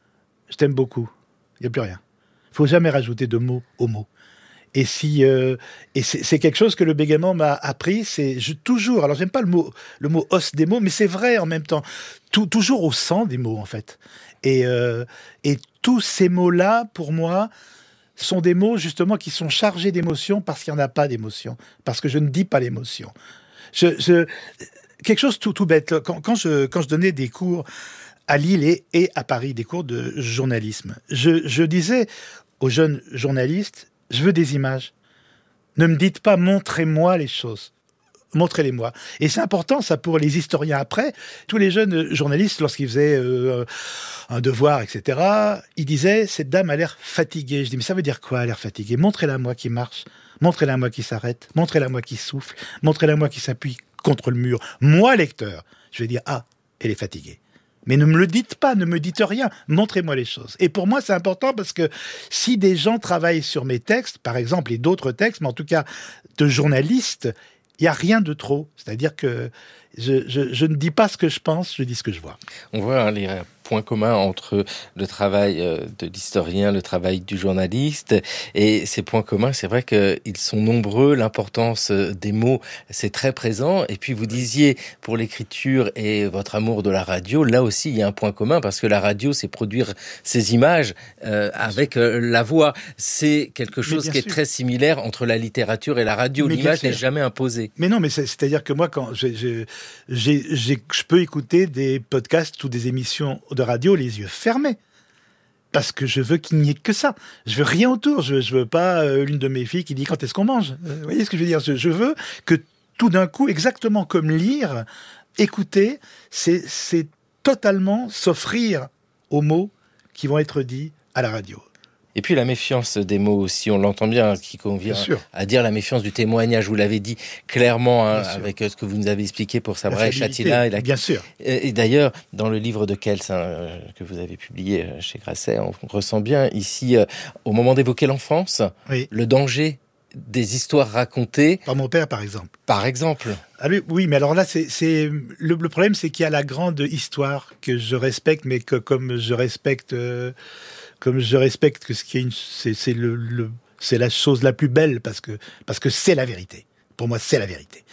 Je t'aime beaucoup. Il n'y a plus rien. Il ne faut jamais rajouter de mots aux mots. Et si euh, et c'est, c'est quelque chose que le bégaiement m'a appris, c'est je, toujours. Alors j'aime pas le mot le mot os des mots, mais c'est vrai en même temps. Tout, toujours au sang des mots en fait. Et euh, et tous ces mots-là, pour moi, sont des mots justement qui sont chargés d'émotions parce qu'il n'y en a pas d'émotion, parce que je ne dis pas l'émotion. Je, je quelque chose tout tout bête. Quand, quand je quand je donnais des cours à Lille et, et à Paris, des cours de journalisme, je, je disais aux jeunes journalistes, je veux des images. Ne me dites pas, montrez-moi les choses. Montrez-les-moi. Et c'est important, ça, pour les historiens après. Tous les jeunes journalistes, lorsqu'ils faisaient euh, un devoir, et cetera, ils disaient, cette dame a l'air fatiguée. Je dis, mais ça veut dire quoi, a l'air fatiguée ? Montrez-la-moi qui marche. Montrez-la-moi qui s'arrête. Montrez-la-moi qui souffle. Montrez-la-moi qui s'appuie contre le mur. Moi, lecteur, je vais dire, ah, elle est fatiguée. Mais ne me le dites pas, ne me dites rien, montrez-moi les choses. Et pour moi, c'est important parce que si des gens travaillent sur mes textes, par exemple, et d'autres textes, mais en tout cas de journalistes, il n'y a rien de trop. C'est-à-dire que je, je, je ne dis pas ce que je pense, je dis ce que je vois. On voit hein, les points communs entre le travail de l'historien, le travail du journaliste. Et ces points communs, c'est vrai qu'ils sont nombreux. L'importance des mots, c'est très présent. Et puis vous disiez, pour l'écriture et votre amour de la radio, là aussi, il y a un point commun parce que la radio, c'est produire ces images euh, avec euh, la voix. C'est quelque chose qui sûr. est très similaire entre la littérature et la radio. Mais l'image n'est jamais imposée. Mais non, mais c'est, c'est-à-dire que moi, quand j'ai, j'ai, j'ai, j'ai, je peux écouter des podcasts ou des émissions de radio les yeux fermés. Parce que je veux qu'il n'y ait que ça. Je veux rien autour. Je, je veux pas euh, l'une de mes filles qui dit quand est-ce qu'on mange. Euh, vous voyez ce que je veux dire ? je, je veux que tout d'un coup, exactement comme lire, écouter, c'est, c'est totalement s'offrir aux mots qui vont être dits à la radio. Et puis la méfiance des mots aussi, on l'entend bien, qui convient à dire la méfiance du témoignage. Vous l'avez dit clairement hein, avec ce que vous nous avez expliqué pour Sabra et Shatila. Et la... Bien sûr. Et, et d'ailleurs, dans le livre de Kels hein, que vous avez publié chez Grasset, on ressent bien ici, euh, au moment d'évoquer l'enfance, oui. le danger des histoires racontées. Par mon père, par exemple. Par exemple. Ah, oui, mais alors là, c'est, c'est le, le problème, c'est qu'il y a la grande histoire que je respecte, mais que comme je respecte... Euh, Comme je respecte que ce qui est une, c'est, c'est le, le, c'est la chose la plus belle parce que parce que c'est la vérité. Pour moi, c'est la vérité.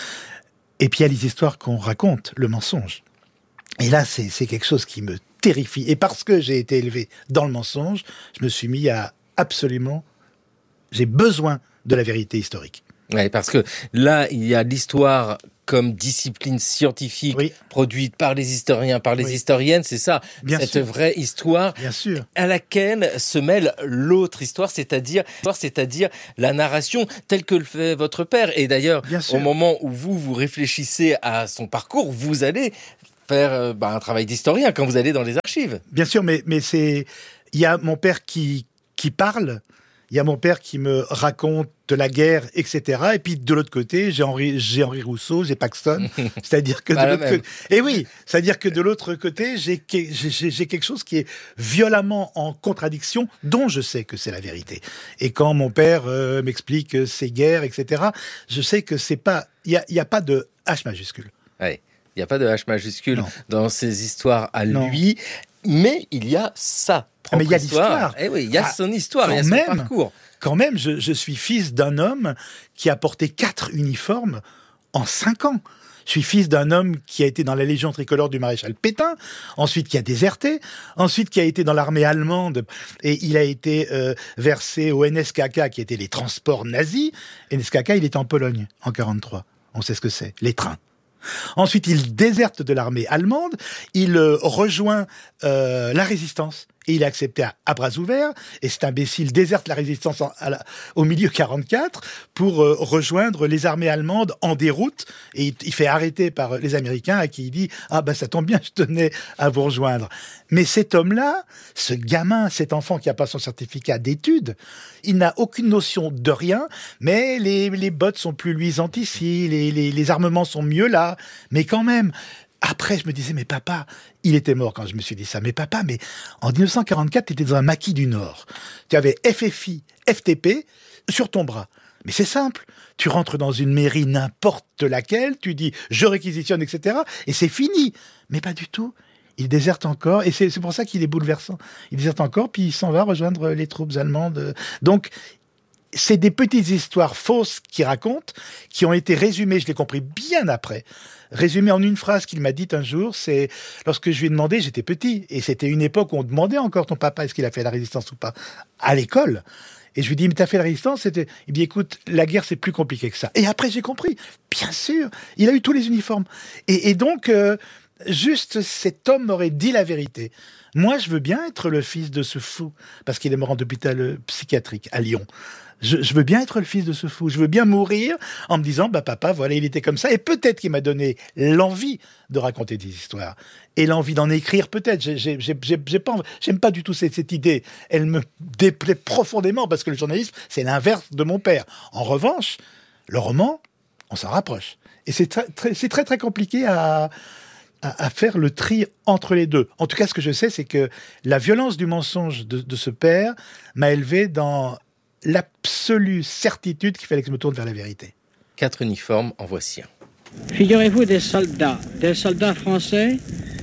Et puis il y a les histoires qu'on raconte, le mensonge. Et là, c'est, c'est quelque chose qui me terrifie. Et parce que j'ai été élevé dans le mensonge, je me suis mis à absolument... J'ai besoin de la vérité historique. Ouais, parce que là, il y a l'histoire comme discipline scientifique oui. produite par les historiens, par les oui. historiennes, c'est ça, Bien cette sûr. vraie histoire Bien sûr. à laquelle se mêle l'autre histoire, c'est-à-dire, c'est-à-dire la narration telle que le fait votre père. Et d'ailleurs, au moment où vous, vous réfléchissez à son parcours, vous allez faire euh, bah, un travail d'historien quand vous allez dans les archives. Bien sûr, mais, mais c'est... Il y a mon père qui, qui parle... Il y a mon père qui me raconte de la guerre, et cetera. Et puis de l'autre côté, j'ai Henri, j'ai Henri Rousseau, j'ai Paxton. C'est-à-dire que de l'autre côté, et oui, c'est-à-dire que de l'autre côté, j'ai, j'ai, j'ai quelque chose qui est violemment en contradiction, dont je sais que c'est la vérité. Et quand mon père euh, m'explique ces guerres, et cetera, je sais que c'est pas, il y a, il y a pas de H majuscule. Oui, il y a pas de H majuscule non. dans ces histoires à non. lui, mais il y a ça. Mais il y a l'histoire. Eh oui, il y a ah, son histoire, il y a son même, parcours. Quand même, je, je suis fils d'un homme qui a porté quatre uniformes en cinq ans. Je suis fils d'un homme qui a été dans la Légion tricolore du maréchal Pétain, ensuite qui a déserté, ensuite qui a été dans l'armée allemande et il a été euh, versé au N S K K qui étaient les transports nazis. N S K K, il est en Pologne en quarante-trois. On sait ce que c'est, les trains. Ensuite, il déserte de l'armée allemande, il euh, rejoint euh, la résistance. Et il est accepté à, à bras ouverts, et cet imbécile déserte la résistance en, à la, au milieu quarante-quatre pour euh, rejoindre les armées allemandes en déroute, et il, il fait arrêter par les Américains à qui il dit « Ah ben ça tombe bien, je tenais à vous rejoindre ». Mais cet homme-là, ce gamin, cet enfant qui n'a pas son certificat d'études, il n'a aucune notion de rien, mais les, les bottes sont plus luisantes ici, les, les, les armements sont mieux là, mais quand même... Après, je me disais, mais papa, il était mort quand je me suis dit ça. Mais papa, mais en dix-neuf cent quarante-quatre, tu étais dans un maquis du Nord. Tu avais F F I, F T P sur ton bras. Mais c'est simple. Tu rentres dans une mairie n'importe laquelle, tu dis, je réquisitionne, et cetera. Et c'est fini. Mais pas du tout. Il déserte encore. Et c'est, c'est pour ça qu'il est bouleversant. Il déserte encore, puis il s'en va rejoindre les troupes allemandes. Donc, c'est des petites histoires fausses qu'il raconte, qui ont été résumées, je l'ai compris bien après, résumées en une phrase qu'il m'a dite un jour, c'est lorsque je lui ai demandé, j'étais petit, et c'était une époque où on demandait encore ton papa, est-ce qu'il a fait la résistance ou pas, à l'école. Et je lui dis, mais t'as fait la résistance? C'était... Il me dit, écoute, la guerre, c'est plus compliqué que ça. Et après, j'ai compris. Bien sûr, il a eu tous les uniformes. Et, et donc, euh, juste cet homme m'aurait dit la vérité. Moi, je veux bien être le fils de ce fou, parce qu'il est mort en hôpital psychiatrique à Lyon. Je, je veux bien être le fils de ce fou. Je veux bien mourir en me disant, bah papa, voilà, il était comme ça. Et peut-être qu'il m'a donné l'envie de raconter des histoires et l'envie d'en écrire. Peut-être. J'ai, j'ai, j'ai, j'ai pas, j'aime pas du tout cette, cette idée. Elle me déplaît profondément parce que le journalisme, c'est l'inverse de mon père. En revanche, le roman, on s'en rapproche. Et c'est très, très, c'est très, très compliqué à, à, à faire le tri entre les deux. En tout cas, ce que je sais, c'est que la violence du mensonge de, de ce père m'a élevé dans l'absolue certitude qu'il fallait que je me tourne vers la vérité. Quatre uniformes, en voici un. Figurez-vous des soldats, des soldats français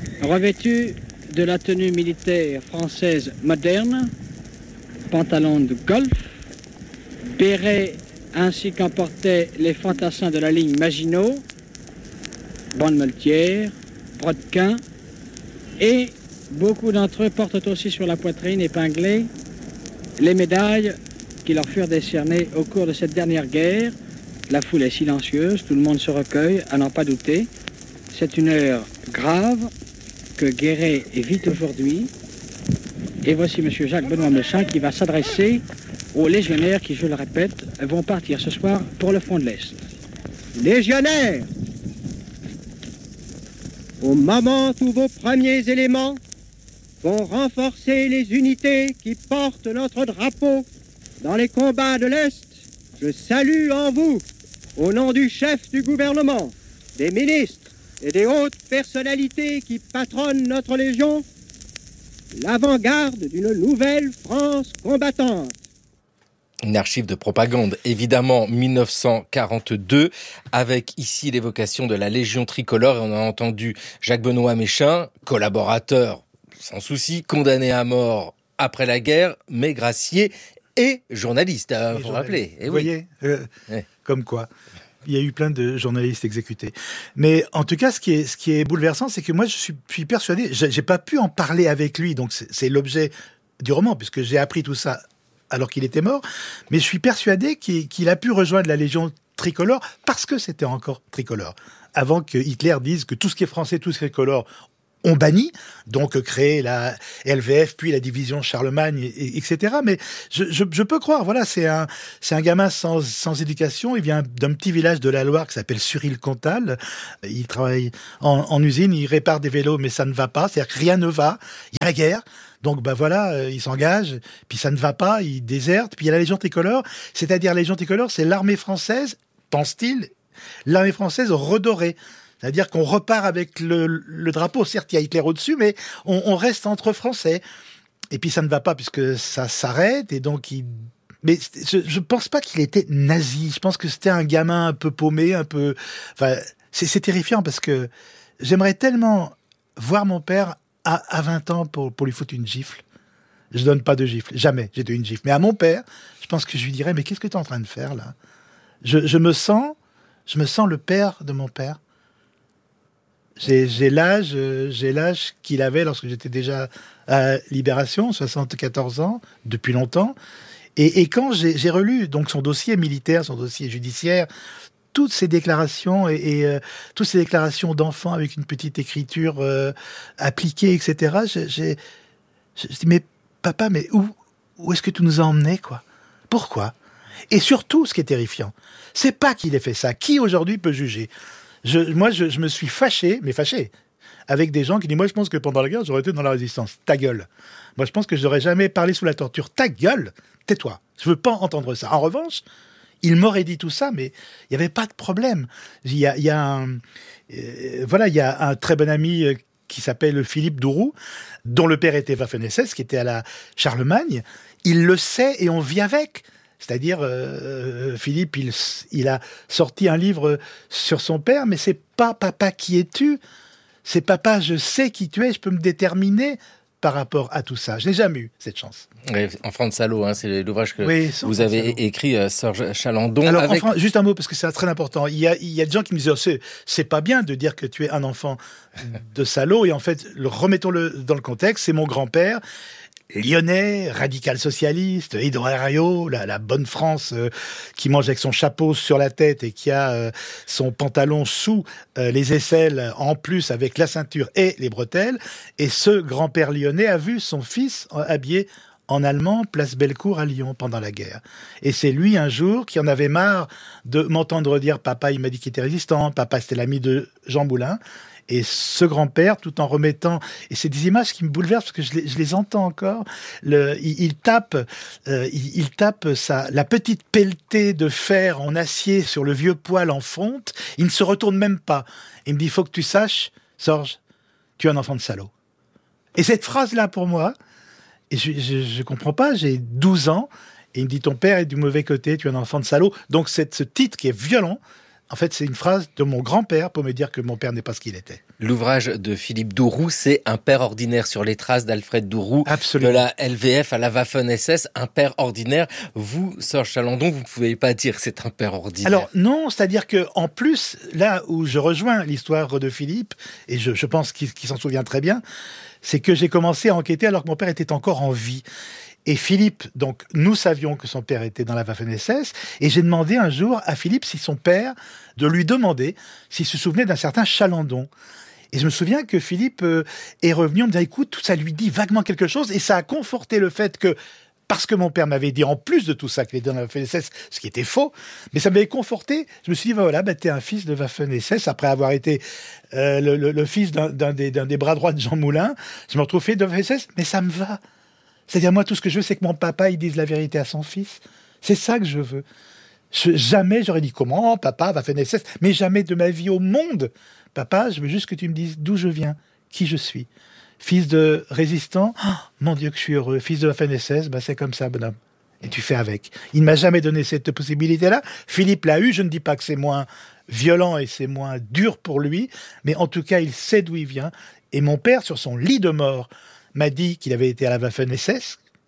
revêtus de la tenue militaire française moderne, pantalons de golf, bérets ainsi qu'en portaient les fantassins de la ligne Maginot, bandes moltières, brodequins, et beaucoup d'entre eux portent aussi sur la poitrine épinglée les médailles qui leur furent décernés au cours de cette dernière guerre. La foule est silencieuse, tout le monde se recueille, à n'en pas douter. C'est une heure grave que Guéret vit aujourd'hui. Et voici M. Jacques-Benoît Méchain qui va s'adresser aux légionnaires qui, je le répète, vont partir ce soir pour le front de l'Est. Légionnaires, au moment où vos premiers éléments vont renforcer les unités qui portent notre drapeau dans les combats de l'Est, je salue en vous, au nom du chef du gouvernement, des ministres et des hautes personnalités qui patronnent notre Légion, l'avant-garde d'une nouvelle France combattante. Une archive de propagande, évidemment, dix-neuf cent quarante-deux, avec ici l'évocation de la Légion tricolore. Et on a entendu Jacques-Benoît Méchain, collaborateur, sans souci, condamné à mort après la guerre, mais gracié et journaliste, il faut rappeler. Vous oui. voyez, euh, ouais. Comme quoi. il y a eu plein de journalistes exécutés. Mais en tout cas, ce qui est, ce qui est bouleversant, c'est que moi, je suis, suis persuadé, j'ai, j'ai pas pu en parler avec lui, donc c'est, c'est l'objet du roman, puisque j'ai appris tout ça alors qu'il était mort, mais je suis persuadé qu'il, qu'il a pu rejoindre la Légion tricolore parce que c'était encore tricolore. Avant que Hitler dise que tout ce qui est français, tout ce qui est tricolore, on bannit, donc créer la L V F, puis la division Charlemagne, et, et cetera. Mais je, je, je peux croire, voilà, c'est un, c'est un gamin sans, sans éducation. Il vient d'un petit village de la Loire qui s'appelle Suril-Comtal. Il travaille en, en usine, il répare des vélos, mais ça ne va pas. C'est-à-dire que rien ne va. Il y a la guerre. Donc, ben voilà, euh, il s'engage, puis ça ne va pas, il déserte. Puis il y a la Légion tricolore, c'est-à-dire la Légion tricolore, c'est l'armée française, pense-t-il, l'armée française redorée. C'est-à-dire qu'on repart avec le, le drapeau. Certes, il y a Hitler au-dessus, mais on, on reste entre Français. Et puis ça ne va pas puisque ça s'arrête. Et donc, il... Mais je ne pense pas qu'il était nazi. Je pense que c'était un gamin un peu paumé, un peu... Enfin, c'est, c'est terrifiant parce que j'aimerais tellement voir mon père à, à vingt ans pour, pour lui foutre une gifle. Je ne donne pas de gifle. Jamais j'ai donné une gifle. Mais à mon père, je pense que je lui dirais, mais qu'est-ce que tu es en train de faire là ? je, je me sens, je me sens le père de mon père. J'ai, j'ai l'âge, j'ai l'âge qu'il avait lorsque j'étais déjà à Libération, soixante-quatorze ans, depuis longtemps. Et, et quand j'ai, j'ai relu donc son dossier militaire, son dossier judiciaire, toutes ces déclarations et, et euh, toutes ces déclarations d'enfants avec une petite écriture euh, appliquée, et cetera. J'ai, j'ai, j'ai dit mais papa, mais où, où est-ce que tu nous as emmenés, quoi ? Pourquoi ? Et surtout, ce qui est terrifiant, c'est pas qu'il ait fait ça. Qui aujourd'hui peut juger ? Je, moi, je, je me suis fâché, mais fâché, avec des gens qui disent « Moi, je pense que pendant la guerre, j'aurais été dans la résistance. Ta gueule. Moi, je pense que je n'aurais jamais parlé sous la torture. Ta gueule. Tais-toi. Je ne veux pas entendre ça. » En revanche, il m'aurait dit tout ça, mais il n'y avait pas de problème. Il y a, il y a un, euh, voilà, il y a un très bon ami euh, qui s'appelle Philippe Douroux, dont le père était Waffen-S S, qui était à la Charlemagne. Il le sait et on vit avec. C'est-à-dire, euh, Philippe, il, il a sorti un livre sur son père, mais c'est pas « Papa, qui es-tu » C'est « Papa, je sais qui tu es, je peux me déterminer par rapport à tout ça. » Je n'ai jamais eu cette chance. Oui, Enfant de salaud, hein, c'est l'ouvrage que oui, vous avez écrit, euh, Serge Chalandon. Alors, avec... enfin, juste un mot, parce que c'est très important. Il y a, il y a des gens qui me disent oh, c'est, c'est pas bien de dire que tu es un enfant de salaud. Et en fait, remettons-le dans le contexte, c'est mon grand-père, lyonnais, radical socialiste, Hydro-Aéro, la, la bonne France euh, qui mange avec son chapeau sur la tête et qui a euh, son pantalon sous euh, les aisselles, en plus avec la ceinture et les bretelles. Et ce grand-père lyonnais a vu son fils habillé en allemand, place Bellecour à Lyon pendant la guerre. Et c'est lui, un jour, qui en avait marre de m'entendre dire « Papa, il m'a dit qu'il était résistant. Papa, c'était l'ami de Jean Moulin. » Et ce grand-père, tout en remettant... Et c'est des images qui me bouleversent, parce que je les, je les entends encore. Le, il, il tape, euh, il, il tape sa, la petite pelletée de fer en acier sur le vieux poêle en fonte. Il ne se retourne même pas. Il me dit « Il faut que tu saches, Sorge, tu es un enfant de salaud. » Et cette phrase-là, pour moi... Et je ne comprends pas, j'ai douze ans, et il me dit « Ton père est du mauvais côté, tu es un enfant de salaud. » Donc c'est ce titre qui est violent, en fait c'est une phrase de mon grand-père pour me dire que mon père n'est pas ce qu'il était. L'ouvrage de Philippe Douroux, c'est Un père ordinaire, sur les traces d'Alfred Douroux. Absolument. De la L V F à la Waffen-S S, un père ordinaire. Vous, Serge Chalandon, vous ne pouvez pas dire que c'est un père ordinaire. Alors non, c'est-à-dire qu'en plus, là où je rejoins l'histoire de Philippe, et je, je pense qu'il, qu'il s'en souvient très bien, c'est que j'ai commencé à enquêter alors que mon père était encore en vie. Et Philippe, donc, nous savions que son père était dans la Waffen-S S, et j'ai demandé un jour à Philippe si son père, de lui demander s'il se souvenait d'un certain Chalandon. Et je me souviens que Philippe euh, est revenu en me disant, écoute, tout ça lui dit vaguement quelque chose, et ça a conforté le fait que, parce que mon père m'avait dit en plus de tout ça qu'il était dans la Waffen-S S, ce qui était faux, mais ça m'avait conforté. Je me suis dit, voilà, bah, t'es un fils de Waffen-S S, après avoir été euh, le, le, le fils d'un, d'un, des, d'un des bras droits de Jean Moulin. Je me retrouve fils de Waffen-S S, mais ça me va. C'est-à-dire, moi, tout ce que je veux, c'est que mon papa, il dise la vérité à son fils. C'est ça que je veux. Je, jamais j'aurais dit, comment, papa, Waffen-S S, mais jamais de ma vie au monde. Papa, je veux juste que tu me dises d'où je viens, qui je suis. Fils de résistant, oh, mon Dieu que je suis heureux. Fils de Waffen-S S, bah c'est comme ça, bonhomme. Et tu fais avec. Il ne m'a jamais donné cette possibilité-là. Philippe l'a eu, je ne dis pas que c'est moins violent et c'est moins dur pour lui, mais en tout cas, il sait d'où il vient. Et mon père, sur son lit de mort, m'a dit qu'il avait été à la Waffen-S S,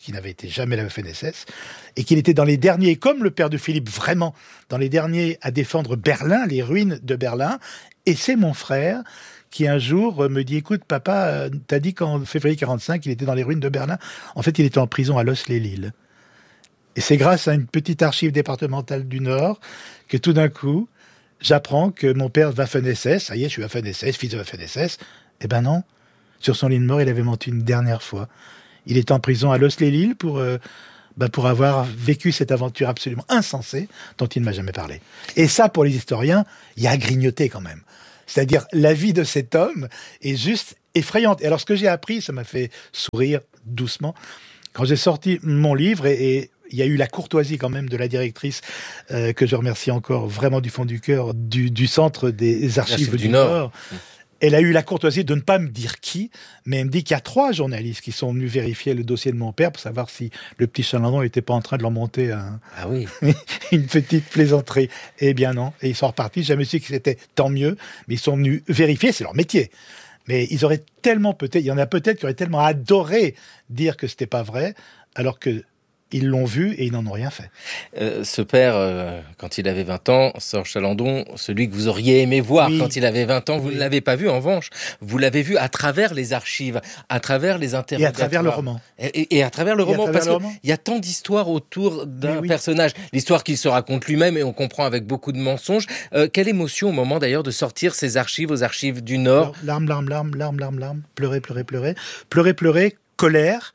qui n'avait été jamais la Waffen S S, et qu'il était dans les derniers, comme le père de Philippe, vraiment, dans les derniers à défendre Berlin, les ruines de Berlin. Et c'est mon frère qui un jour me dit « Écoute, papa, t'as dit qu'en février quarante-cinq, il était dans les ruines de Berlin. En fait, il était en prison à Los-les-Lilles. » Et c'est grâce à une petite archive départementale du Nord que tout d'un coup, j'apprends que mon père Waffen S S, ça y est, je suis Waffen S S, fils de Waffen S S. Eh ben non, sur son lit de mort, il avait menti une dernière fois. Il est en prison à Los-les-Lilles pour, euh, bah pour avoir vécu cette aventure absolument insensée dont il ne m'a jamais parlé. Et ça, pour les historiens, il y a à grignoter quand même. C'est-à-dire, la vie de cet homme est juste effrayante. Et alors, ce que j'ai appris, ça m'a fait sourire doucement. Quand j'ai sorti mon livre, et, et il y a eu la courtoisie quand même de la directrice, euh, que je remercie encore vraiment du fond du cœur, du, du Centre des Archives du, du Nord. Nord. Elle a eu la courtoisie de ne pas me dire qui, mais elle me dit qu'il y a trois journalistes qui sont venus vérifier le dossier de mon père pour savoir si le petit Chalandon n'était pas en train de leur monter un, ah oui. une petite plaisanterie. Eh bien non, et ils sont repartis. J'ai jamais su que c'était tant mieux, mais ils sont venus vérifier, c'est leur métier. Mais ils auraient tellement peut-être, il y en a peut-être qui auraient tellement adoré dire que c'était pas vrai, alors que ils l'ont vu et ils n'en ont rien fait. Euh, ce père, euh, quand il avait vingt ans, Serge Chalandon, celui que vous auriez aimé voir oui. quand il avait vingt ans, vous oui. ne l'avez pas vu en revanche. Vous l'avez vu à travers les archives, à travers les interrogatoires. Et à travers le roman. Et, et, et à travers le et roman, parce qu'il y a tant d'histoires autour d'un oui. personnage. L'histoire qu'il se raconte lui-même et on comprend avec beaucoup de mensonges. Euh, quelle émotion au moment d'ailleurs de sortir ces archives aux archives du Nord. Larmes, larmes, larmes, larmes, larmes, larmes, pleurer, pleurer, pleurer, pleurer, pleurer, colère.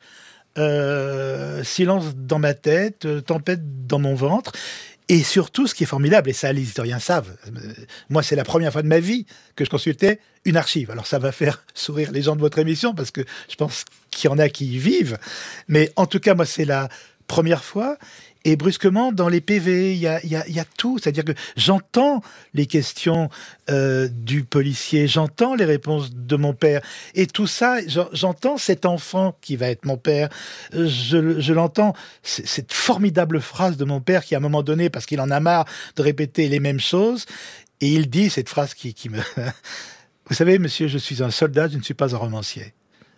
Euh, silence dans ma tête, euh, tempête dans mon ventre, et surtout ce qui est formidable, et ça les historiens savent, euh, moi c'est la première fois de ma vie que je consultais une archive, alors ça va faire sourire les gens de votre émission parce que je pense qu'il y en a qui y vivent, mais en tout cas moi c'est la première fois. Et brusquement, dans les P V, il y a, y a, y a tout. C'est-à-dire que j'entends les questions euh, du policier, j'entends les réponses de mon père. Et tout ça, j'entends cet enfant qui va être mon père. Je, je l'entends, cette formidable phrase de mon père qui, à un moment donné, parce qu'il en a marre de répéter les mêmes choses, et il dit cette phrase qui, qui me... Vous savez, monsieur, je suis un soldat, je ne suis pas un romancier.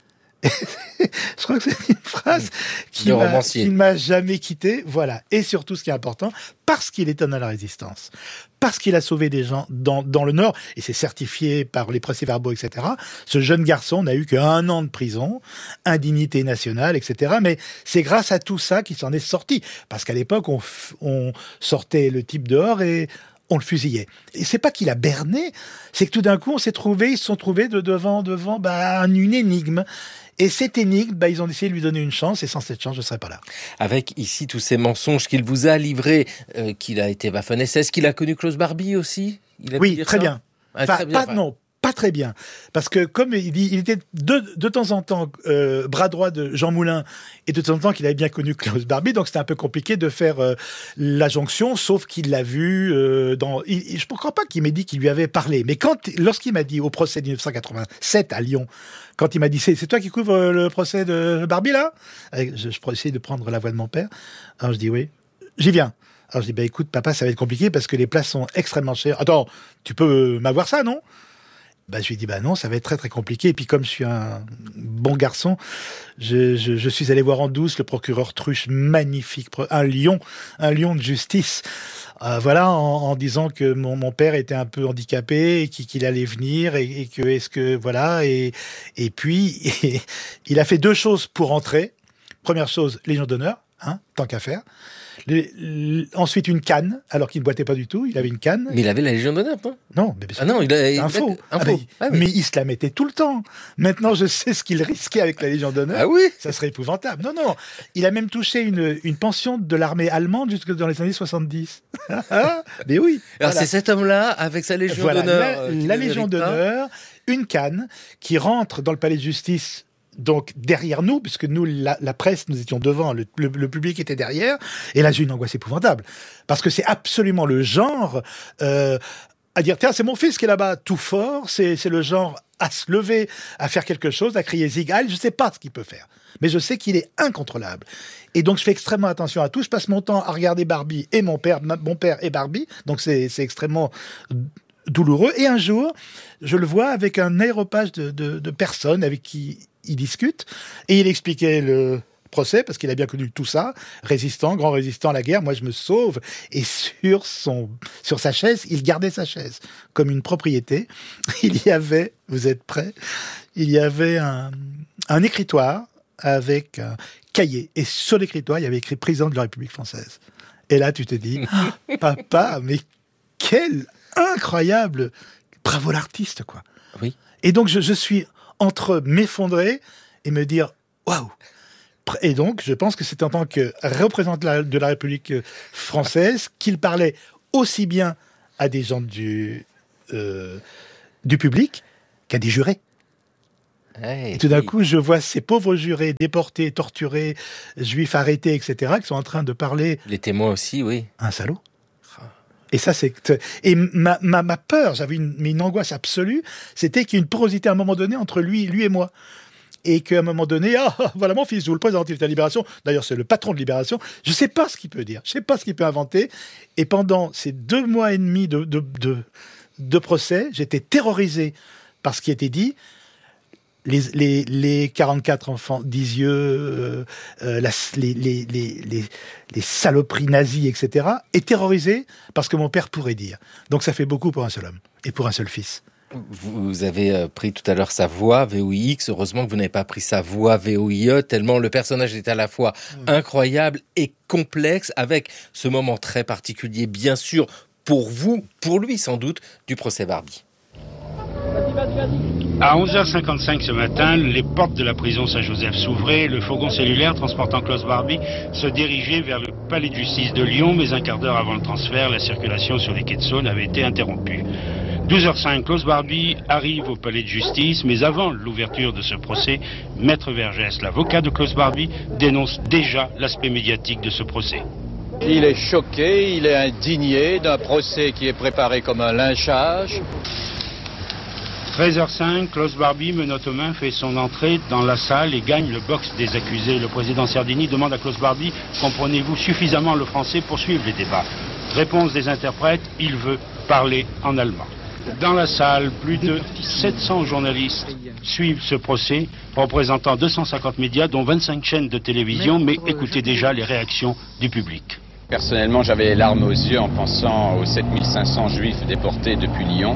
Je crois que c'est une phrase qui m'a, qui ne m'a jamais quitté. Voilà. Et surtout, ce qui est important, parce qu'il est homme à la résistance, parce qu'il a sauvé des gens dans, dans le Nord, et c'est certifié par les procès-verbaux, et cetera, ce jeune garçon n'a eu qu'un an de prison, indignité nationale, et cetera. Mais c'est grâce à tout ça qu'il s'en est sorti. Parce qu'à l'époque, on, on sortait le type dehors et on le fusillait. Et c'est pas qu'il a berné, c'est que tout d'un coup, on s'est trouvé, ils se sont trouvés de devant, devant bah, une énigme. Et cette énigme, bah, ils ont essayé de lui donner une chance, et sans cette chance, je ne serais pas là. Avec ici tous ces mensonges qu'il vous a livrés, euh, qu'il a été Waffen S S, qu'il a connu Klaus Barbie aussi. Il a oui, très bien. Ah, enfin, très bien. Pas, enfin. Non, pas très bien. Parce que comme il dit, il était de, de temps en temps euh, bras droit de Jean Moulin, et de temps en temps qu'il avait bien connu Klaus Barbie, donc c'était un peu compliqué de faire euh, la jonction, sauf qu'il l'a vu euh, dans... Il, je ne crois pas qu'il m'ait dit qu'il lui avait parlé, mais quand, lorsqu'il m'a dit au procès de dix-neuf cent quatre-vingt-sept à Lyon, quand il m'a dit, c'est, c'est toi qui couvres le procès de Barbie, là ? Je, je essayais de prendre la voix de mon père. Alors je dis oui, j'y viens. Alors je dis, bah écoute, papa, ça va être compliqué parce que les places sont extrêmement chères. Attends, tu peux m'avoir ça, non ? Bah, je lui ai dit, bah non, ça va être très très compliqué. Et puis comme je suis un bon garçon, je, je, je suis allé voir en douce le procureur Truche, magnifique, un lion, un lion de justice. Euh, voilà, en, en disant que mon, mon père était un peu handicapé et qu'il, qu'il allait venir et, et que est-ce que voilà et et puis et, il a fait deux choses pour entrer. Première chose, Légion d'honneur, hein, tant qu'à faire. Les, les, ensuite une canne, alors qu'il ne boitait pas du tout, il avait une canne. Mais il avait la Légion d'honneur, non ? Non, mais bien sûr. Ah non, il a, c'est un faux. Un ah faux. Mais, ah oui. mais il se la mettait tout le temps. Maintenant, je sais ce qu'il risquait avec la Légion d'honneur. Ah oui ? Ça serait épouvantable. Non, non. Il a même touché une, une pension de l'armée allemande jusque dans les années soixante-dix. Mais oui. Alors voilà. C'est cet homme-là, avec sa Légion voilà, d'honneur. La, la Légion d'honneur, une canne, qui rentre dans le palais de justice. Donc derrière nous, puisque nous, la, la presse, nous étions devant, le, le, le public était derrière, et là j'ai une angoisse épouvantable, parce que c'est absolument le genre euh, à dire, tiens, c'est mon fils qui est là-bas, tout fort, c'est, c'est le genre à se lever, à faire quelque chose, à crier Zig Heil, je ne sais pas ce qu'il peut faire, mais je sais qu'il est incontrôlable. Et donc je fais extrêmement attention à tout, je passe mon temps à regarder Barbie et mon père, mon père et Barbie, donc c'est, c'est extrêmement douloureux, et un jour, je le vois avec un aéropage de, de, de personnes avec qui il discute, et il expliquait le procès, parce qu'il a bien connu tout ça, résistant, grand résistant à la guerre, moi je me sauve, et sur, son, sur sa chaise, il gardait sa chaise comme une propriété. Il y avait, vous êtes prêts, il y avait un, un écritoire avec un cahier, et sur l'écritoire, il y avait écrit « Président de la République française ». Et là, tu te dis, oh, papa, mais quel incroyable, bravo l'artiste, quoi. Oui. Et donc, je, je suis entre m'effondrer et me dire, waouh. Et donc, je pense que c'est en tant que représentant de la, de la République française qu'il parlait aussi bien à des gens du, euh, du public qu'à des jurés. Hey, et tout d'un oui. coup, je vois ces pauvres jurés déportés, torturés, juifs arrêtés, et cetera, qui sont en train de parler... Les témoins aussi, oui. Un salaud. Et ça, c'est... Et ma, ma, ma peur, j'avais une, une angoisse absolue, c'était qu'il y ait une porosité à un moment donné entre lui, lui et moi. Et qu'à un moment donné, ah, voilà mon fils, je vous le présente, il est à Libération. D'ailleurs, c'est le patron de Libération. Je ne sais pas ce qu'il peut dire, je ne sais pas ce qu'il peut inventer. Et pendant ces deux mois et demi de, de, de, de procès, j'étais terrorisé par ce qui était dit. Les, les, les quarante-quatre enfants d'Isieux, euh, euh, la, les, les, les, les, les saloperies nazies, et cetera, et terrorisé parce que mon père pourrait dire. Donc ça fait beaucoup pour un seul homme et pour un seul fils. Vous avez pris tout à l'heure sa voix, V O I X. Heureusement que vous n'avez pas pris sa voix, V O I E, tellement le personnage est à la fois incroyable et complexe, avec ce moment très particulier, bien sûr, pour vous, pour lui sans doute, du procès Barbie. Vas-y, vas-y, vas-y. À onze heures cinquante-cinq ce matin, les portes de la prison Saint-Joseph s'ouvraient et le fourgon cellulaire transportant Klaus Barbie se dirigeait vers le palais de justice de Lyon, mais un quart d'heure avant le transfert, la circulation sur les quais de Saône avait été interrompue. douze heures cinq, Klaus Barbie arrive au palais de justice, mais avant l'ouverture de ce procès, Maître Vergès, l'avocat de Klaus Barbie, dénonce déjà l'aspect médiatique de ce procès. Il est choqué, il est indigné d'un procès qui est préparé comme un lynchage. treize heures cinq, Klaus Barbie, menottes aux mains, fait son entrée dans la salle et gagne le box des accusés. Le président Sardini demande à Klaus Barbie « Comprenez-vous suffisamment le français pour suivre les débats ?» Réponse des interprètes « Il veut parler en allemand ». Dans la salle, plus de sept cents journalistes suivent ce procès, représentant deux cent cinquante médias, dont vingt-cinq chaînes de télévision, mais écoutez déjà les réactions du public. Personnellement, j'avais les larmes aux yeux en pensant aux sept mille cinq cents juifs déportés depuis Lyon,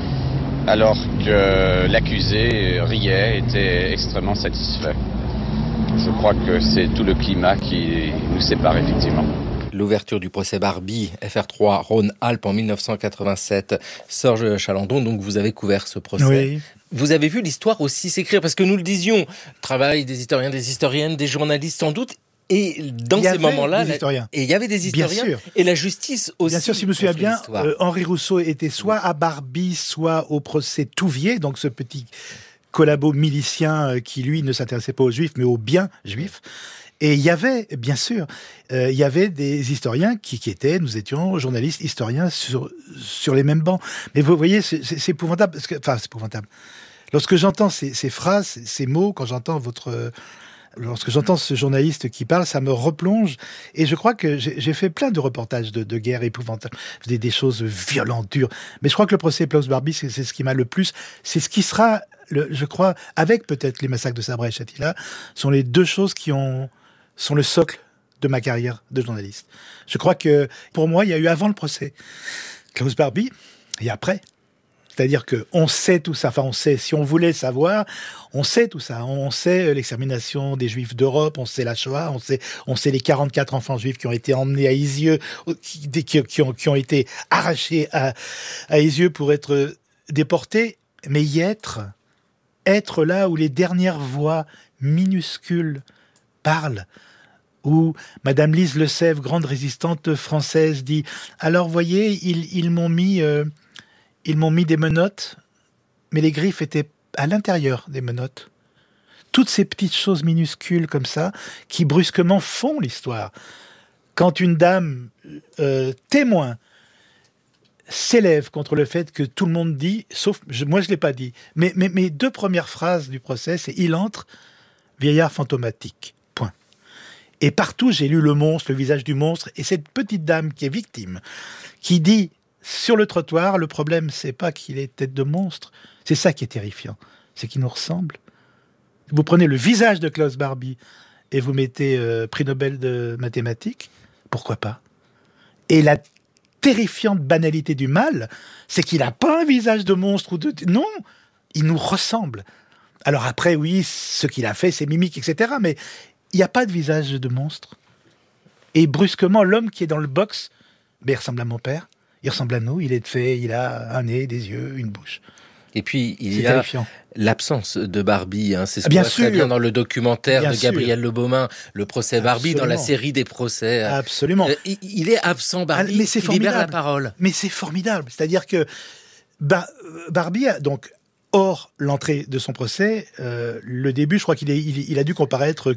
alors que l'accusé riait, était extrêmement satisfait. Je crois que c'est tout le climat qui nous sépare effectivement. L'ouverture du procès Barbie, F R trois, Rhône-Alpes en mille neuf cent quatre-vingt-sept. Serge Chalandon, donc vous avez couvert ce procès. Oui. Vous avez vu l'histoire aussi s'écrire, parce que nous le disions, travail des historiens, des historiennes, des journalistes sans doute, et dans ces moments-là, des historiens. Et il y avait des historiens, bien sûr. Et la justice aussi. Bien sûr, si je me souviens bien, euh, Henri Rousseau était soit à Barbie, soit au procès Touvier, donc ce petit collabo milicien euh, qui, lui, ne s'intéressait pas aux juifs, mais aux biens juifs. Et il y avait, bien sûr, euh, il y avait des historiens qui, qui étaient, nous étions journalistes, historiens sur, sur les mêmes bancs. Mais vous voyez, c'est, c'est, c'est épouvantable, parce que, enfin, c'est épouvantable. Lorsque j'entends ces, ces phrases, ces mots, quand j'entends votre... Lorsque j'entends ce journaliste qui parle, ça me replonge. Et je crois que j'ai, j'ai fait plein de reportages de, de guerre épouvantables, des, des choses violentes, dures. Mais je crois que le procès Klaus Barbie, c'est, c'est ce qui m'a le plus... C'est ce qui sera, le, je crois, avec peut-être les massacres de Sabra et Shatila, sont les deux choses qui ont... sont le socle de ma carrière de journaliste. Je crois que, pour moi, il y a eu avant le procès Klaus Barbie et après. C'est-à-dire qu'on sait tout ça, enfin on sait, si on voulait savoir, on sait tout ça. On sait l'extermination des Juifs d'Europe, on sait la Shoah, on sait, on sait les quarante-quatre enfants juifs qui ont été emmenés à Isieux, qui, qui, qui, ont, qui ont été arrachés à, à Isieux pour être déportés, mais y être, être là où les dernières voix minuscules parlent, où Madame Lise Lesève, grande résistante française, dit « Alors, voyez, ils, ils m'ont mis... Euh, Ils m'ont mis des menottes, mais les griffes étaient à l'intérieur des menottes. » Toutes ces petites choses minuscules comme ça, qui brusquement font l'histoire. Quand une dame euh, témoin s'élève contre le fait que tout le monde dit, sauf je, moi je ne l'ai pas dit, mais, mais mes deux premières phrases du procès, c'est « Il entre, vieillard fantomatique ». Point. Et partout, j'ai lu le monstre, le visage du monstre, et cette petite dame qui est victime, qui dit... Sur le trottoir, le problème, c'est pas qu'il ait tête de monstre. C'est ça qui est terrifiant. C'est qu'il nous ressemble. Vous prenez le visage de Klaus Barbie et vous mettez euh, prix Nobel de mathématiques, pourquoi pas? Et la terrifiante banalité du mal, c'est qu'il n'a pas un visage de monstre ou de... Non, il nous ressemble. Alors après, oui, ce qu'il a fait, c'est mimique, et cetera. Mais il n'y a pas de visage de monstre. Et brusquement, l'homme qui est dans le box, ben, il ressemble à mon père, il ressemble à nous, il est fait, il a un nez, des yeux, une bouche. Et puis, il c'est y a terrifiant. L'absence de Barbie. Hein. C'est ce qu'on bien voit très sûr. bien dans le documentaire Bien de Gabriel Le Beaumain, le procès Barbie, Absolument. dans la série des procès. Absolument. Euh, il, il est absent, Barbie, ah, mais c'est il libère formidable. la parole. Mais c'est formidable. C'est-à-dire que Bar- Barbie, a, donc, hors l'entrée de son procès, euh, le début, je crois qu'il est, il, il a dû comparaître